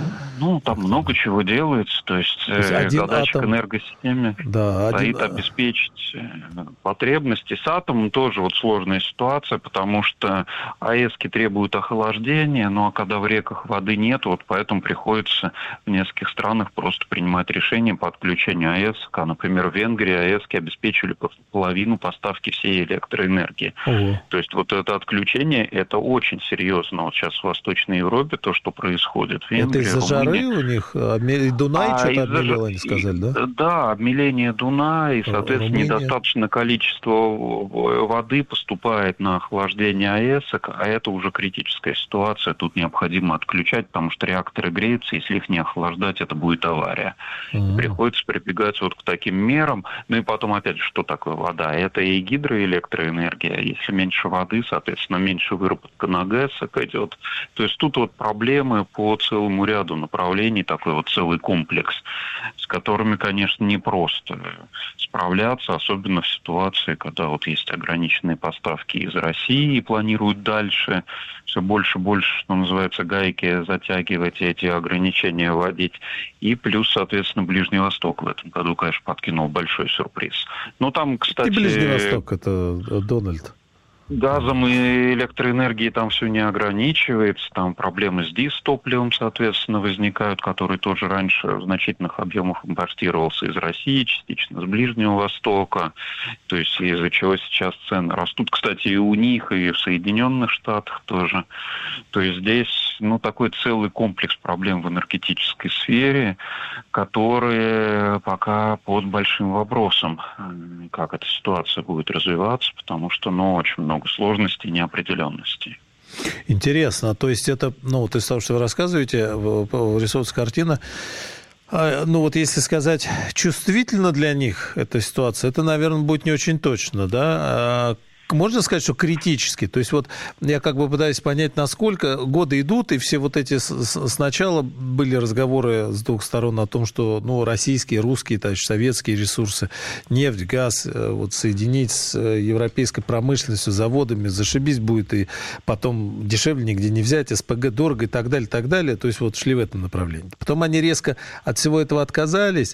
[SPEAKER 18] Ну, там много чего делается, то есть, то есть задача атом... к энергосистеме
[SPEAKER 2] да,
[SPEAKER 18] стоит
[SPEAKER 2] один...
[SPEAKER 18] обеспечить потребности. С атомом тоже вот сложная ситуация, потому что АЭСки требуют охлаждения, но когда в реках воды нет, вот поэтому приходится в нескольких странах просто принимать решение по отключению АЭС. Например, в Венгрии АЭСки обеспечивали половину поставки всей электроэнергии. Ого. То есть вот это отключение, это очень серьезно. Вот сейчас в Восточной Европе то, что происходит в Венгрии.
[SPEAKER 2] Из-за жары у них Дунай а что-то обмелел, они сказали, да?
[SPEAKER 18] Да, обмеление Дуная, и, соответственно, Румыния. Недостаточное количество воды поступает на охлаждение АЭСок, а это уже критическая ситуация, тут необходимо отключать, потому что реакторы греются, если их не охлаждать, это будет авария. Mm-hmm. Приходится прибегать вот к таким мерам. Ну и потом, опять же, что такое вода? Это и гидроэлектроэнергия. Если меньше воды, соответственно, меньше выработка на ГЭСок идет. То есть тут вот проблемы по целому ряду направлений, такой вот целый комплекс, с которыми, конечно, непросто справляться, особенно в ситуации, когда вот есть ограниченные поставки из России и планируют дальше все больше и больше, что называется, гайки затягивать, эти ограничения вводить. И плюс, соответственно, Ближний Восток в этом году, конечно, подкинул большой сюрприз. Ну, там, кстати...
[SPEAKER 2] И Ближний Восток, это Дональд.
[SPEAKER 18] Газом и электроэнергией там все не ограничивается, там проблемы с дизтопливом, соответственно, возникают, который тоже раньше в значительных объемах импортировался из России, частично с Ближнего Востока, то есть из-за чего сейчас цены растут, кстати, и у них, и в Соединенных Штатах тоже. То есть здесь ну, такой целый комплекс проблем в энергетической сфере, которые пока под большим вопросом, как эта ситуация будет развиваться, потому что, ну, очень много сложностей и неопределенностей.
[SPEAKER 2] Интересно. То есть это, ну, вот из того, что вы рассказываете, вырисовывается картина. Ну, вот если сказать, чувствительно для них эта ситуация, это, наверное, будет не очень точно, да? Можно сказать, что критически? То есть вот я как бы пытаюсь понять, насколько годы идут, и все вот эти... Сначала были разговоры с двух сторон о том, что, ну, российские, русские, то есть советские ресурсы, нефть, газ, вот соединить с европейской промышленностью, заводами, зашибись будет, и потом дешевле нигде не взять, СПГ дорого и так далее, так далее. То есть вот шли в этом направлении. Потом они резко от всего этого отказались,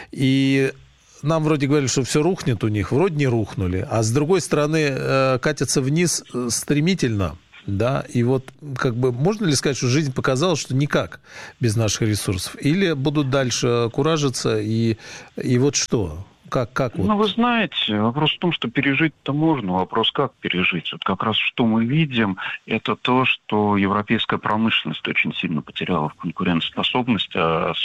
[SPEAKER 2] и... Нам вроде говорили, что все рухнет у них, вроде не рухнули, а с другой стороны катятся вниз стремительно, да, и вот как бы можно ли сказать, что жизнь показала, что никак без наших ресурсов, или будут дальше куражиться, и, и вот что? Как, как вот?
[SPEAKER 18] Ну, вы знаете, вопрос в том, что пережить-то можно, вопрос как пережить. Вот как раз что мы видим, это то, что европейская промышленность очень сильно потеряла в конкурентоспособности,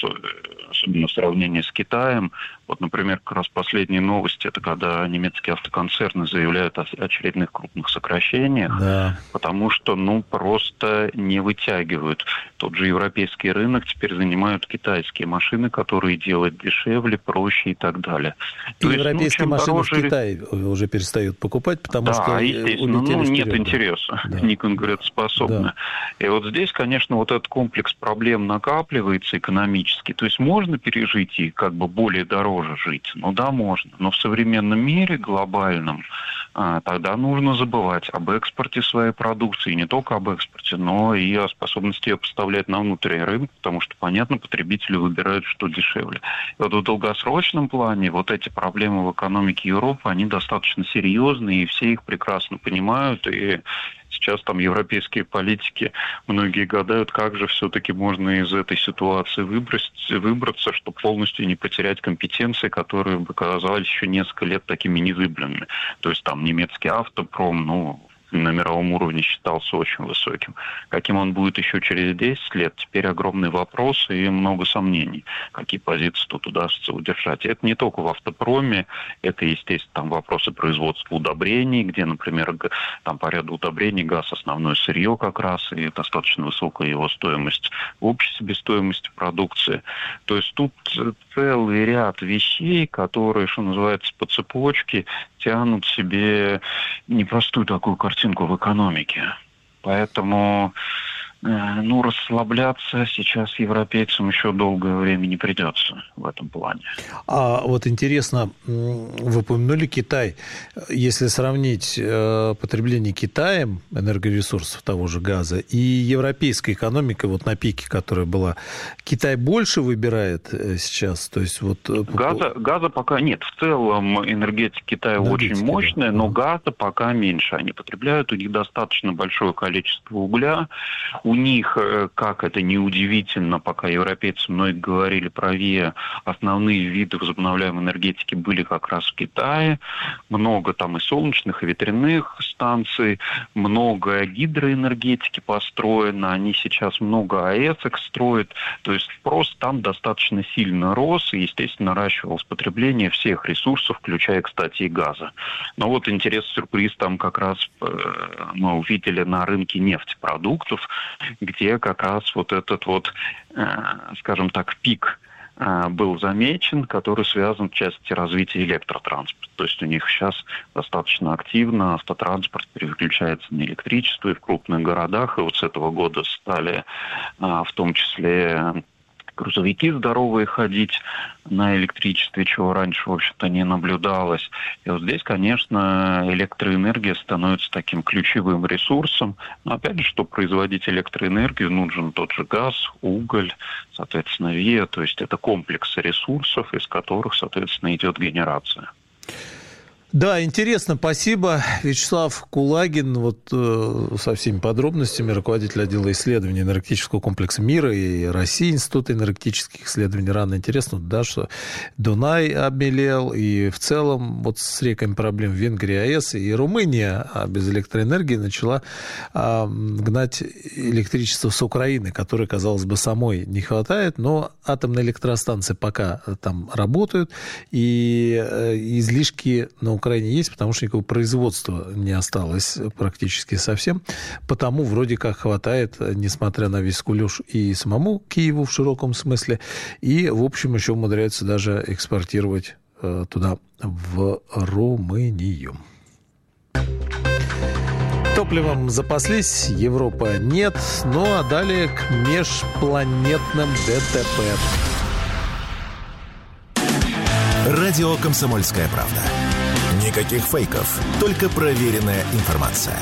[SPEAKER 18] особенно в сравнении с Китаем. Вот, например, как раз последние новости, это когда немецкие автоконцерны заявляют о очередных крупных сокращениях, да. Потому что, ну, просто не вытягивают. Тот же европейский рынок теперь занимают китайские машины, которые делают дешевле, проще и так далее.
[SPEAKER 2] И есть, европейские ну, машины дороже... в Китае уже перестают покупать, потому
[SPEAKER 18] да,
[SPEAKER 2] что
[SPEAKER 18] естественно,
[SPEAKER 2] улетели
[SPEAKER 18] ну,
[SPEAKER 2] вперед.
[SPEAKER 18] Нет интереса, да. Не конкурентоспособны. Да. И вот здесь, конечно, вот этот комплекс проблем накапливается экономически. То есть можно пережить и как бы более дороже жить? Ну да, можно. Но в современном мире глобальном а, тогда нужно забывать об экспорте своей продукции. Не только об экспорте, но и о способности ее поставлять на внутренний рынок, потому что, понятно, потребители выбирают, что дешевле. И вот в долгосрочном плане вот эти проблемы в экономике Европы, они достаточно серьезные, и все их прекрасно понимают, и сейчас там европейские политики, многие гадают, как же все-таки можно из этой ситуации выбрать, выбраться, чтобы полностью не потерять компетенции, которые бы казались еще несколько лет такими незыблемыми. То есть там немецкий автопром, ну, на мировом уровне считался очень высоким. Каким он будет еще через десять лет, теперь огромный вопрос и много сомнений, какие позиции тут удастся удержать. И это не только в автопроме, это, естественно, там вопросы производства удобрений, где, например, там по ряду удобрений газ основное сырье как раз, и достаточно высокая его стоимость в общей себестоимости продукции. То есть тут целый ряд вещей, которые, что называется, по цепочке тянут себе непростую такую картинку в экономике. Поэтому, ну, расслабляться сейчас европейцам еще долгое время не придется в этом плане.
[SPEAKER 2] А вот интересно, вы упомянули Китай. Если сравнить потребление Китаем энергоресурсов того же газа и европейской экономикой, вот на пике, которая была, Китай больше выбирает сейчас? То есть вот...
[SPEAKER 18] Газа, газа пока нет. В целом энергетика Китая очень мощная, но газа пока меньше. Они потребляют, у них достаточно большое количество угля. У них, как это неудивительно, пока европейцы многие говорили про ВИА, основные виды возобновляемой энергетики были как раз в Китае. Много там и солнечных, и ветряных станций, много гидроэнергетики построено. Они сейчас много АЭСок строят. То есть просто там достаточно сильно рос и, естественно, наращивалось потребление всех ресурсов, включая, кстати, и газа. Но вот интересный сюрприз там как раз мы увидели на рынке нефтепродуктов, где как раз вот этот вот, скажем так, пик был замечен, который связан в части развития электротранспорта. То есть у них сейчас достаточно активно автотранспорт переключается на электричество и в крупных городах, и вот с этого года стали в том числе грузовики здоровые ходить на электричестве, чего раньше, в общем-то, не наблюдалось. И вот здесь, конечно, электроэнергия становится таким ключевым ресурсом. Но, опять же, чтобы производить электроэнергию, нужен тот же газ, уголь, соответственно, ВИА. То есть это комплекс ресурсов, из которых, соответственно, идет генерация.
[SPEAKER 2] Да, интересно, спасибо. Вячеслав Кулагин, вот э, со всеми подробностями, руководитель отдела исследований энергетического комплекса мира и России, Института энергетических исследований. Рано интересно, да, что Дунай обмелел, и в целом вот с реками проблем в Венгрии, АЭС, и Румыния без электроэнергии начала э, гнать электричество с Украины, которой, казалось бы, самой не хватает, но атомные электростанции пока там работают, и э, излишки на Украине есть, потому что никакого производства не осталось практически совсем. Потому вроде как хватает, несмотря на весь кулеш, и самому Киеву в широком смысле, и, в общем, еще умудряются даже экспортировать э, туда, в Румынию. Топливом запаслись, Европа нет, ну а далее к межпланетным ДТП.
[SPEAKER 4] Радио «Комсомольская правда». Никаких фейков, только проверенная информация.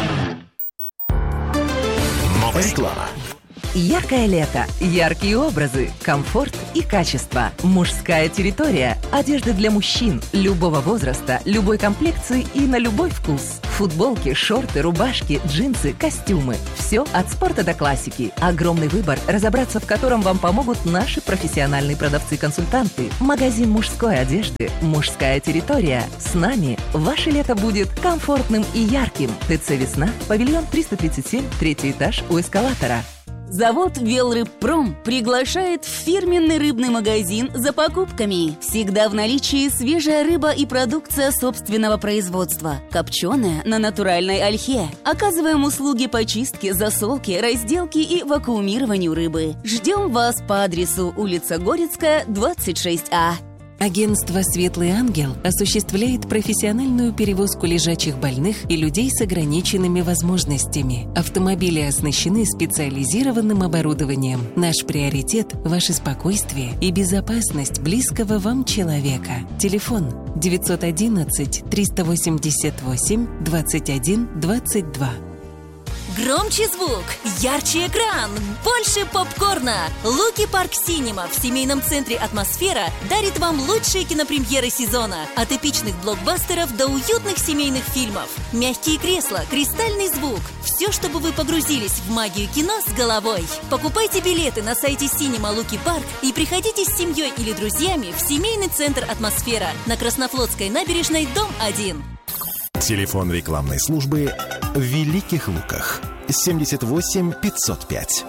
[SPEAKER 4] Реклама.
[SPEAKER 19] Яркое лето, яркие образы, комфорт и качество. Мужская территория. Одежда для мужчин любого возраста, любой комплекции и на любой вкус. Футболки, шорты, рубашки, джинсы, костюмы. Все от спорта до классики. Огромный выбор, разобраться в котором вам помогут наши профессиональные продавцы-консультанты. Магазин мужской одежды. Мужская территория. С нами ваше лето будет комфортным и ярким. ТЦ «Весна», павильон триста тридцать семь, третий этаж у эскалатора.
[SPEAKER 20] Завод «Велрыбпром» приглашает в фирменный рыбный магазин за покупками. Всегда в наличии свежая рыба и продукция собственного производства. Копченая на натуральной ольхе. Оказываем услуги по чистке, засолке, разделке и вакуумированию рыбы. Ждем вас по адресу улица Горецкая, двадцать шесть А.
[SPEAKER 21] Агентство «Светлый ангел» осуществляет профессиональную перевозку лежачих больных и людей с ограниченными возможностями. Автомобили оснащены специализированным оборудованием. Наш приоритет – ваше спокойствие и безопасность близкого вам человека. Телефон девятьсот одиннадцать триста восемьдесят восемь двадцать один двадцать два.
[SPEAKER 22] Громче звук, ярче экран, больше попкорна. Луки Парк Синема в семейном центре «Атмосфера» дарит вам лучшие кинопремьеры сезона. От эпичных блокбастеров до уютных семейных фильмов. Мягкие кресла, кристальный звук. Все, чтобы вы погрузились в магию кино с головой. Покупайте билеты на сайте Синема Луки Парк и приходите с семьей или друзьями в семейный центр «Атмосфера» на Краснофлотской набережной, дом один.
[SPEAKER 4] Телефон рекламной службы в Великих Луках. семьдесят восемь пятьсот пять.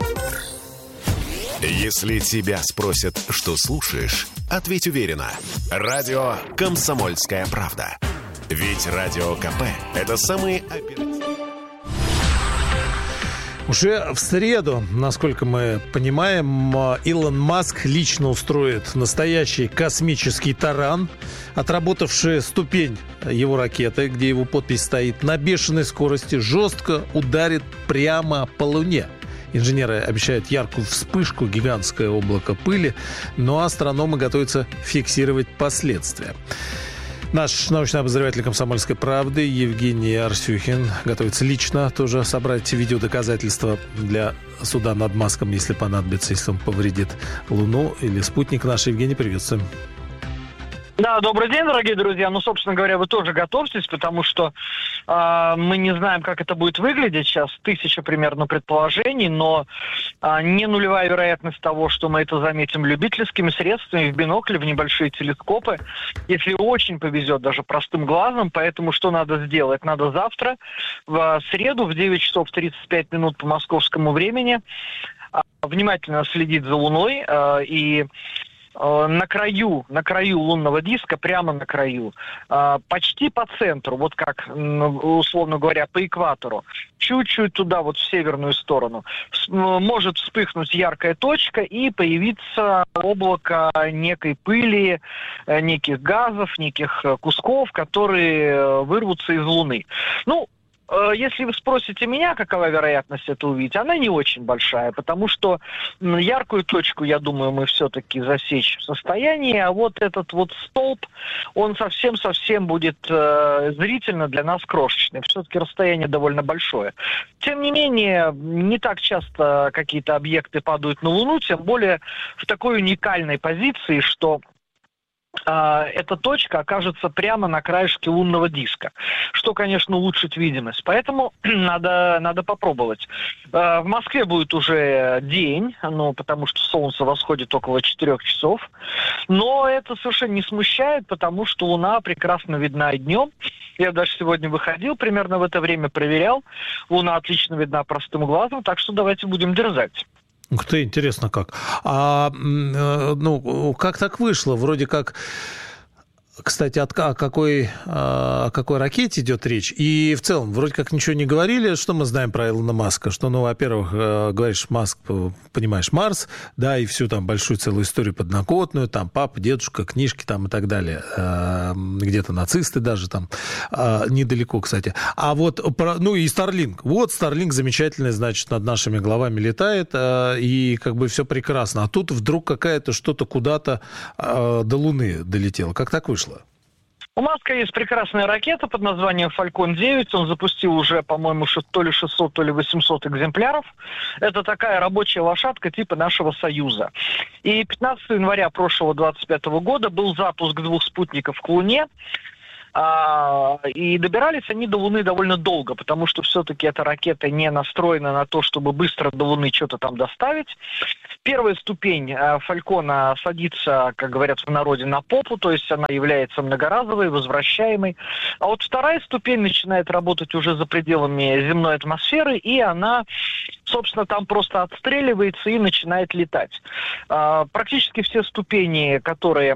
[SPEAKER 4] Если тебя спросят, что слушаешь, ответь уверенно. Радио «Комсомольская правда». Ведь Радио КП – это самые оперативные...
[SPEAKER 2] Уже в среду, насколько мы понимаем, Илон Маск лично устроит настоящий космический таран, отработавший ступень его ракеты, где его подпись стоит, на бешеной скорости жестко ударит прямо по Луне. Инженеры обещают яркую вспышку, гигантское облако пыли, но астрономы готовятся фиксировать последствия. Наш научный обозреватель «Комсомольской правды» Евгений Арсюхин готовится лично тоже собрать видеодоказательства для суда над Маском, если понадобится, если он повредит Луну или спутник наш. Евгений, приветствуем.
[SPEAKER 23] Да, добрый день, дорогие друзья. Ну, собственно говоря, вы тоже готовьтесь, потому что э, мы не знаем, как это будет выглядеть. Сейчас тысяча примерно предположений, но э, не нулевая вероятность того, что мы это заметим любительскими средствами, в бинокли, в небольшие телескопы. Если очень повезет, даже простым глазом. Поэтому что надо сделать? Надо завтра, в среду, в девять часов тридцать пять минут по московскому времени, э, внимательно следить за Луной э, и... на краю, на краю лунного диска, прямо на краю, почти по центру, вот как, условно говоря, по экватору, чуть-чуть туда, вот в северную сторону, может вспыхнуть яркая точка и появиться облако некой пыли, неких газов, неких кусков, которые вырвутся из Луны. Ну, если вы спросите меня, какова вероятность это увидеть, она не очень большая, потому что яркую точку, я думаю, мы все-таки засечь в состоянии, а вот этот вот столб, он совсем-совсем будет э, зрительно для нас крошечный. Все-таки расстояние довольно большое. Тем не менее, не так часто какие-то объекты падают на Луну, тем более в такой уникальной позиции, что эта точка окажется прямо на краешке лунного диска, что, конечно, улучшит видимость. Поэтому надо, надо попробовать. В Москве будет уже день, ну, потому что солнце восходит около четырех часов. Но это совершенно не смущает, потому что Луна прекрасно видна и днем. Я даже сегодня выходил, примерно в это время проверял. Луна отлично видна простым глазом, так что давайте будем дерзать.
[SPEAKER 2] Ух ты, интересно как. А, ну, как так вышло? Вроде как... Кстати, от, о, какой, о какой ракете идет речь? И в целом, вроде как ничего не говорили. Что мы знаем про Илона Маска? Что, ну, во-первых, говоришь, Маск, понимаешь, Марс, да, и всю там большую целую историю подноготную, там папа, дедушка, книжки там и так далее. Где-то нацисты даже там, недалеко, кстати. А вот, ну, и Старлинк. Вот Старлинк замечательный, значит, над нашими головами летает, и как бы все прекрасно. А тут вдруг какая-то что-то куда-то до Луны долетело. Как так вышло?
[SPEAKER 23] У Маска есть прекрасная ракета под названием Falcon девять. Он запустил уже, по-моему, то ли шестьсот, то ли восемьсот экземпляров. Это такая рабочая лошадка типа нашего Союза. И пятнадцатого января прошлого двадцать пятого года был запуск двух спутников к Луне. И добирались они до Луны довольно долго, потому что все-таки эта ракета не настроена на то, чтобы быстро до Луны что-то там доставить. Первая ступень Фалькона садится, как говорят в народе, на попу, то есть она является многоразовой, возвращаемой. А вот вторая ступень начинает работать уже за пределами земной атмосферы, и она, собственно, там просто отстреливается и начинает летать. Практически все ступени, которые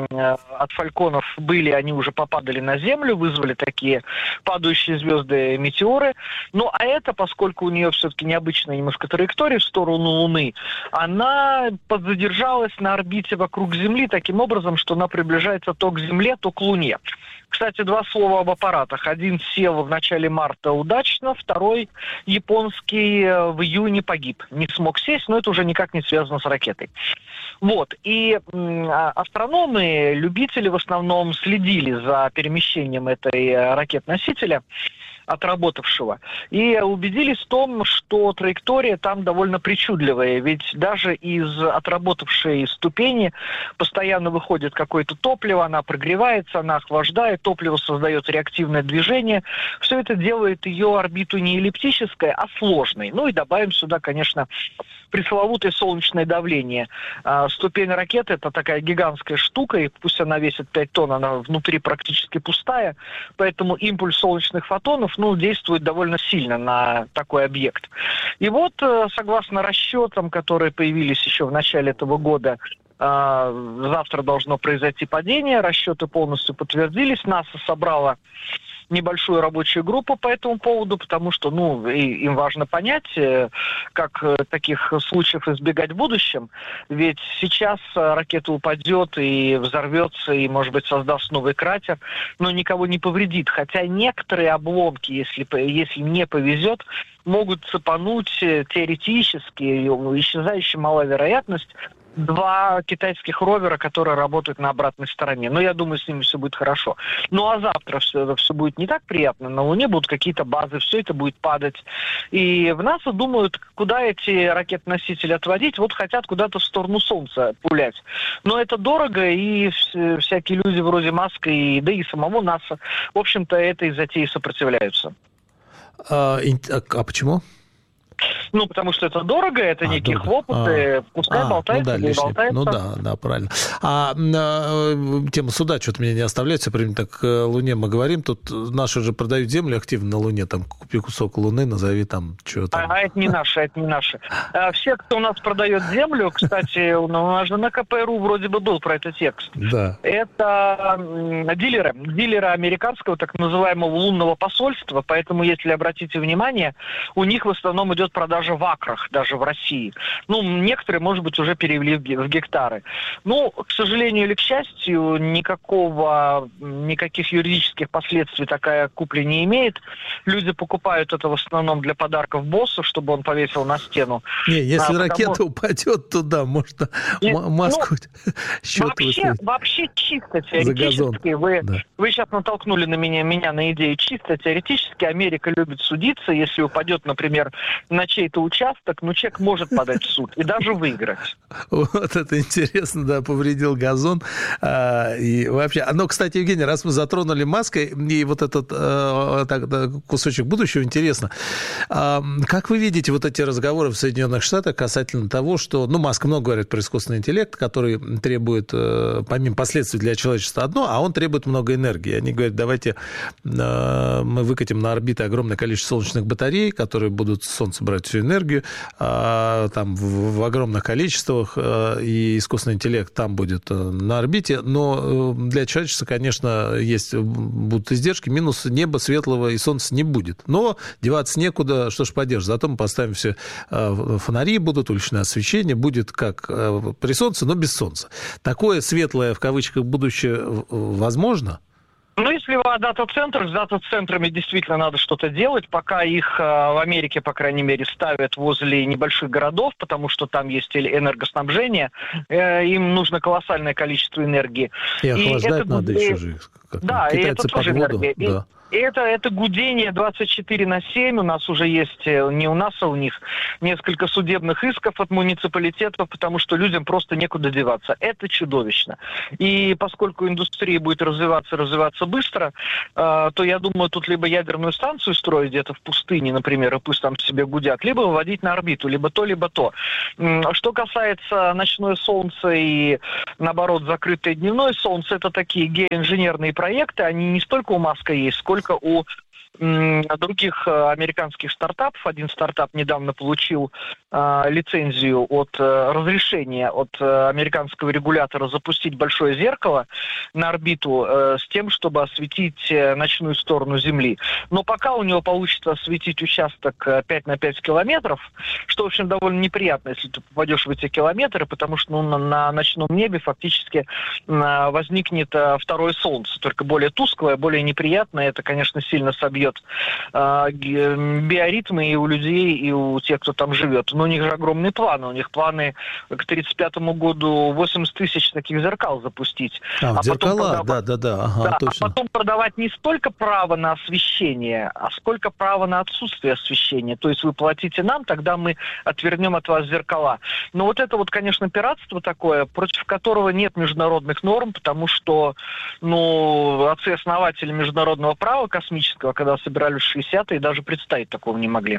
[SPEAKER 23] от Фальконов были, они уже попадали на Землю, вызвали такие падающие звезды, метеоры. Ну, а это, поскольку у нее все-таки необычная немножко траектория в сторону Луны, она подзадержалась на орбите вокруг Земли таким образом, что она приближается то к Земле, то к Луне. Кстати, два слова об аппаратах. Один сел в начале марта удачно, второй, японский, в июне погиб. Не смог сесть, но это уже никак не связано с ракетой. Вот. И астрономы, любители в основном следили за перемещением этой ракет-носителя, отработавшего, и убедились в том, что траектория там довольно причудливая, ведь даже из отработавшей ступени постоянно выходит какое-то топливо, она прогревается, она охлаждает, топливо создает реактивное движение. Все это делает ее орбиту не эллиптической, а сложной. Ну и добавим сюда, конечно, пресловутое солнечное давление. А, ступень ракеты – это такая гигантская штука, и пусть она весит пять тонн, она внутри практически пустая, поэтому импульс солнечных фотонов, ну, действует довольно сильно на такой объект. И вот, согласно расчетам, которые появились еще в начале этого года, завтра должно произойти падение, расчеты полностью подтвердились, НАСА собрала небольшую рабочую группу по этому поводу, потому что, ну, и, им важно понять, как таких случаев избегать в будущем. Ведь сейчас ракета упадет и взорвется, и, может быть, создаст новый кратер, но никого не повредит. Хотя некоторые обломки, если, если не повезет, могут цепануть теоретически, исчезающая малая вероятность, два китайских ровера, которые работают на обратной стороне. Но я думаю, с ними все будет хорошо. Ну а завтра все, все будет не так приятно. На Луне будут какие-то базы, все это будет падать. И в НАСА думают, куда эти ракет-носители отводить. Вот хотят куда-то в сторону Солнца пулять. Но это дорого, и всякие люди вроде Маска, и, да и самого НАСА, в общем-то, этой затеи сопротивляются.
[SPEAKER 2] А, а почему?
[SPEAKER 23] Ну, потому что это дорого, это а, некие дорого. хлопоты, а, пускай а, болтается,
[SPEAKER 2] ну да,
[SPEAKER 23] не болтается.
[SPEAKER 2] Ну да, да, правильно. А, а тема суда что-то меня не оставляет, все время так к Луне мы говорим, тут наши же продают землю активно на Луне, там, купи кусок Луны, назови там, что там.
[SPEAKER 23] А, а это не наши, это не наши. А, все, кто у нас продает землю, кстати, у нас же на ка пэ эр у вроде бы был про этот текст.
[SPEAKER 2] Да.
[SPEAKER 23] Это дилеры, дилеры американского так называемого лунного посольства, поэтому, если обратите внимание, у них в основном идет продажа в акрах, даже в России. Ну, некоторые, может быть, уже перевели в гектары. Ну, к сожалению или к счастью, никакого, никаких юридических последствий такая купля не имеет. Люди покупают это в основном для подарков боссу, чтобы он повесил на стену.
[SPEAKER 2] Не, если а, ракета потому... упадет туда, можно и, маску
[SPEAKER 23] ну, счет вообще, вообще чисто теоретически. Вы, да. вы сейчас натолкнули на меня, меня на идею чисто теоретически. Америка любит судиться. Если упадет, например, на на чей-то участок, ну, человек может подать в суд и даже выиграть.
[SPEAKER 2] Вот это интересно, да, повредил газон. А, и вообще, но, кстати, Евгений, раз мы затронули Маска и вот этот а, так, да, кусочек будущего, интересно. А, как вы видите вот эти разговоры в Соединенных Штатах касательно того, что, ну, Маск много говорит про искусственный интеллект, который требует, помимо последствий для человечества одно, а он требует много энергии. Они говорят, давайте а, мы выкатим на орбиты огромное количество солнечных батарей, которые будут с Солнца брать всю энергию, а, там в, в огромных количествах, а, и искусственный интеллект там будет на орбите, но для человечества, конечно, есть, будут издержки, минус неба светлого и солнца не будет. Но деваться некуда, что ж поделаешь, зато мы поставим все, фонари будут, уличное освещение, будет как при солнце, но без солнца. Такое светлое, в кавычках, будущее возможно?
[SPEAKER 23] Ну, если о дата-центрах, с дата-центрами действительно надо что-то делать, пока их э, в Америке, по крайней мере, ставят возле небольших городов, потому что там есть энергоснабжение, э, им нужно колоссальное количество энергии.
[SPEAKER 2] И охлаждать
[SPEAKER 23] и
[SPEAKER 2] надо
[SPEAKER 23] это,
[SPEAKER 2] еще же. Как
[SPEAKER 23] да, и это тоже энергия.
[SPEAKER 2] Да.
[SPEAKER 23] И это, это гудение двадцать четыре на семь. У нас уже есть, не у нас, а у них, несколько судебных исков от муниципалитетов, потому что людям просто некуда деваться. Это чудовищно. И поскольку индустрия будет развиваться, развиваться быстро, э, то, я думаю, тут либо ядерную станцию строить где-то в пустыне, например, и пусть там себе гудят, либо выводить на орбиту, либо то, либо то. Что касается ночное солнце и, наоборот, закрытое дневное солнце, это такие геоинженерные проекты, они не столько у Маска есть, сколько у м, других э, американских стартапов. Один стартап недавно получил э, лицензию от э, разрешения от э, американского регулятора запустить большое зеркало на орбиту э, с тем, чтобы осветить э, ночную сторону Земли. Но пока у него получится осветить участок э, пять на пять километров, что, в общем, довольно неприятно, если ты попадешь в эти километры, потому что ну, на, на ночном небе фактически э, возникнет э, второе солнце, только более тусклое, более неприятное. Это, конечно, сильно собьет э, биоритмы и у людей, и у тех, кто там живет. Но у них же огромные планы. У них планы к тридцать пятому году восемьдесят тысяч таких зеркал запустить.
[SPEAKER 2] А,
[SPEAKER 23] а
[SPEAKER 2] зеркала,
[SPEAKER 23] потом
[SPEAKER 2] да, да, да. Ага,
[SPEAKER 23] да,
[SPEAKER 2] точно.
[SPEAKER 23] А потом продавать не столько право на освещение, а сколько право на отсутствие освещения. То есть вы платите нам, тогда мы отвернем от вас зеркала. Но вот это вот, конечно, пиратство такое, против которого нет международных норм, потому что, ну, отцы-основатели международного права космического, когда собирались в шестидесятые, даже представить такого не могли.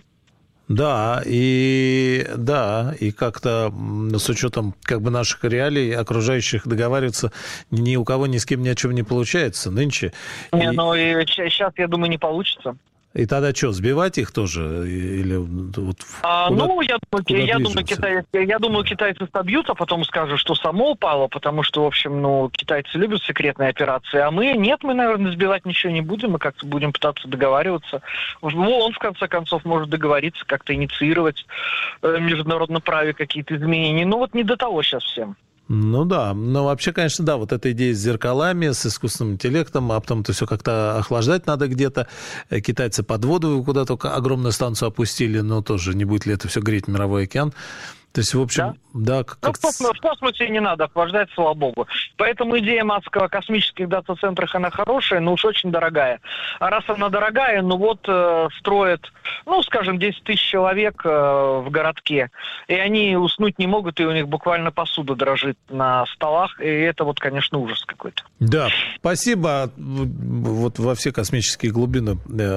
[SPEAKER 2] Да, и да, и как-то с учетом как бы наших реалий, окружающих, договариваться ни у кого ни с кем ни о чем не получается нынче.
[SPEAKER 23] Не,
[SPEAKER 2] и...
[SPEAKER 23] ну и сейчас, я думаю, не получится.
[SPEAKER 2] И тогда что, сбивать их тоже? Или вот
[SPEAKER 23] а,
[SPEAKER 2] куда,
[SPEAKER 23] ну, я думаю, я, думаю, китай, я думаю, китайцы собьют, а потом скажут, что само упало, потому что, в общем, ну, китайцы любят секретные операции, а мы, нет, мы, наверное, сбивать ничего не будем, мы как-то будем пытаться договариваться. Ну, он, в конце концов, может договориться, как-то инициировать э, в международном праве какие-то изменения. Ну, вот не до того сейчас всем.
[SPEAKER 2] Ну да, но вообще, конечно, да, вот эта идея с зеркалами, с искусственным интеллектом, а потом это все как-то охлаждать надо где-то. Китайцы под воду куда-то огромную станцию опустили, но тоже не будет ли это все греть мировой океан. То есть, в общем, да, да как...
[SPEAKER 23] Ну, в, космосе, в космосе не надо охлаждать, слава богу. Поэтому идея Маска о космических дата-центрах, она хорошая, но уж очень дорогая. А раз она дорогая, ну вот э, строят, ну, скажем, десять тысяч человек э, в городке, и они уснуть не могут, и у них буквально посуда дрожит на столах, и это вот, конечно, ужас какой-то.
[SPEAKER 2] Да, спасибо. Вот во все космические глубины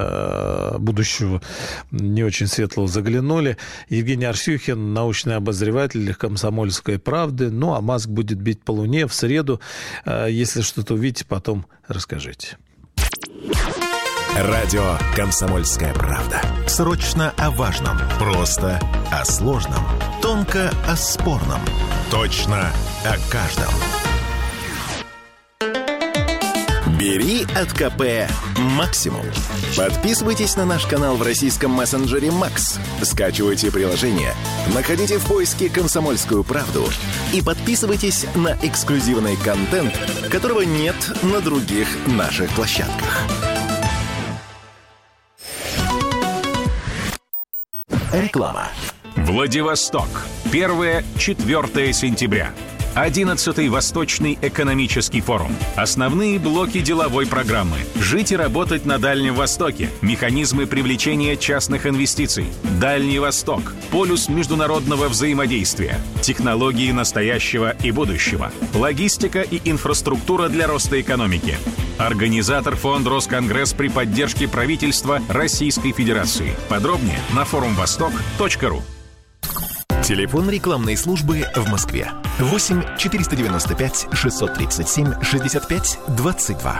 [SPEAKER 2] э, будущего не очень светлого заглянули. Евгений Арсюхин, научный обозреватель «Комсомольской правды». Ну, а Маск будет бить по Луне в среду. Если что-то увидите, потом расскажите.
[SPEAKER 4] Радио «Комсомольская правда». Срочно о важном. Просто о сложном. Тонко о спорном. Точно о каждом. Бери от ка пэ максимум. Подписывайтесь на наш канал в российском мессенджере Макс. Скачивайте приложение, находите в поиске «Комсомольскую правду» и подписывайтесь на эксклюзивный контент, которого нет на других наших площадках. Реклама.
[SPEAKER 1] Владивосток. первое-четвёртое сентября. одиннадцатый Восточный экономический форум. Основные блоки деловой программы. Жить и работать на Дальнем Востоке. Механизмы привлечения частных инвестиций. Дальний Восток. Полюс международного взаимодействия. Технологии настоящего и будущего. Логистика и инфраструктура для роста экономики. Организатор фонд Росконгресс при поддержке правительства Российской Федерации. Подробнее на форум восток точка ру.
[SPEAKER 4] Телефон рекламной службы в Москве. восемь четыреста девяносто пять шестьсот тридцать семь шестьдесят пять двадцать два.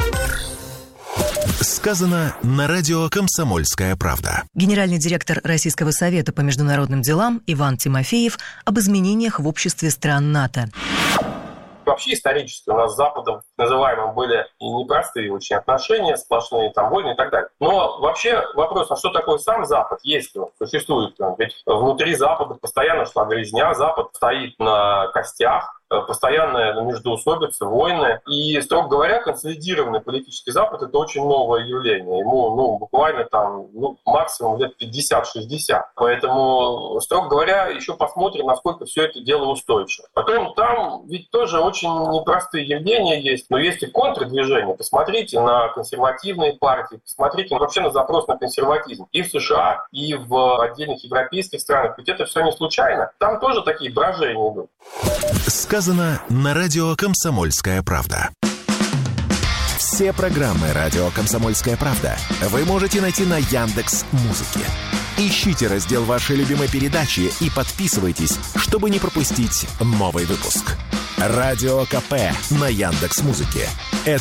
[SPEAKER 4] Сказано на радио «Комсомольская правда».
[SPEAKER 16] Генеральный директор Российского совета по международным делам Иван Тимофеев об изменениях в обществе стран НАТО.
[SPEAKER 3] Вообще исторически у нас с Западом, называемым, были непростые очень отношения, сплошные там войны и так далее. Но вообще вопрос, а что такое сам Запад, есть он, существует он? Ведь внутри Запада постоянно шла грязня, Запад стоит на костях, постоянная междоусобица, войны. И, строго говоря, консолидированный политический Запад – это очень новое явление. Ему ну, буквально там ну, максимум лет пятьдесят-шестьдесят. Поэтому, строго говоря, еще посмотрим, насколько все это дело устойчиво. Потом там ведь тоже очень непростые явления есть, но есть и контрдвижения. Посмотрите на консервативные партии, посмотрите вообще на запрос на консерватизм. И в США, и в отдельных европейских странах. Ведь это все не случайно. Там тоже такие брожения идут.
[SPEAKER 4] Сказано на радио «Комсомольская правда». Все программы радио «Комсомольская правда» вы можете найти на Яндекс.Музыке. Ищите раздел вашей любимой передачи и подписывайтесь, чтобы не пропустить новый выпуск. Радио КП на Яндекс.Музыке.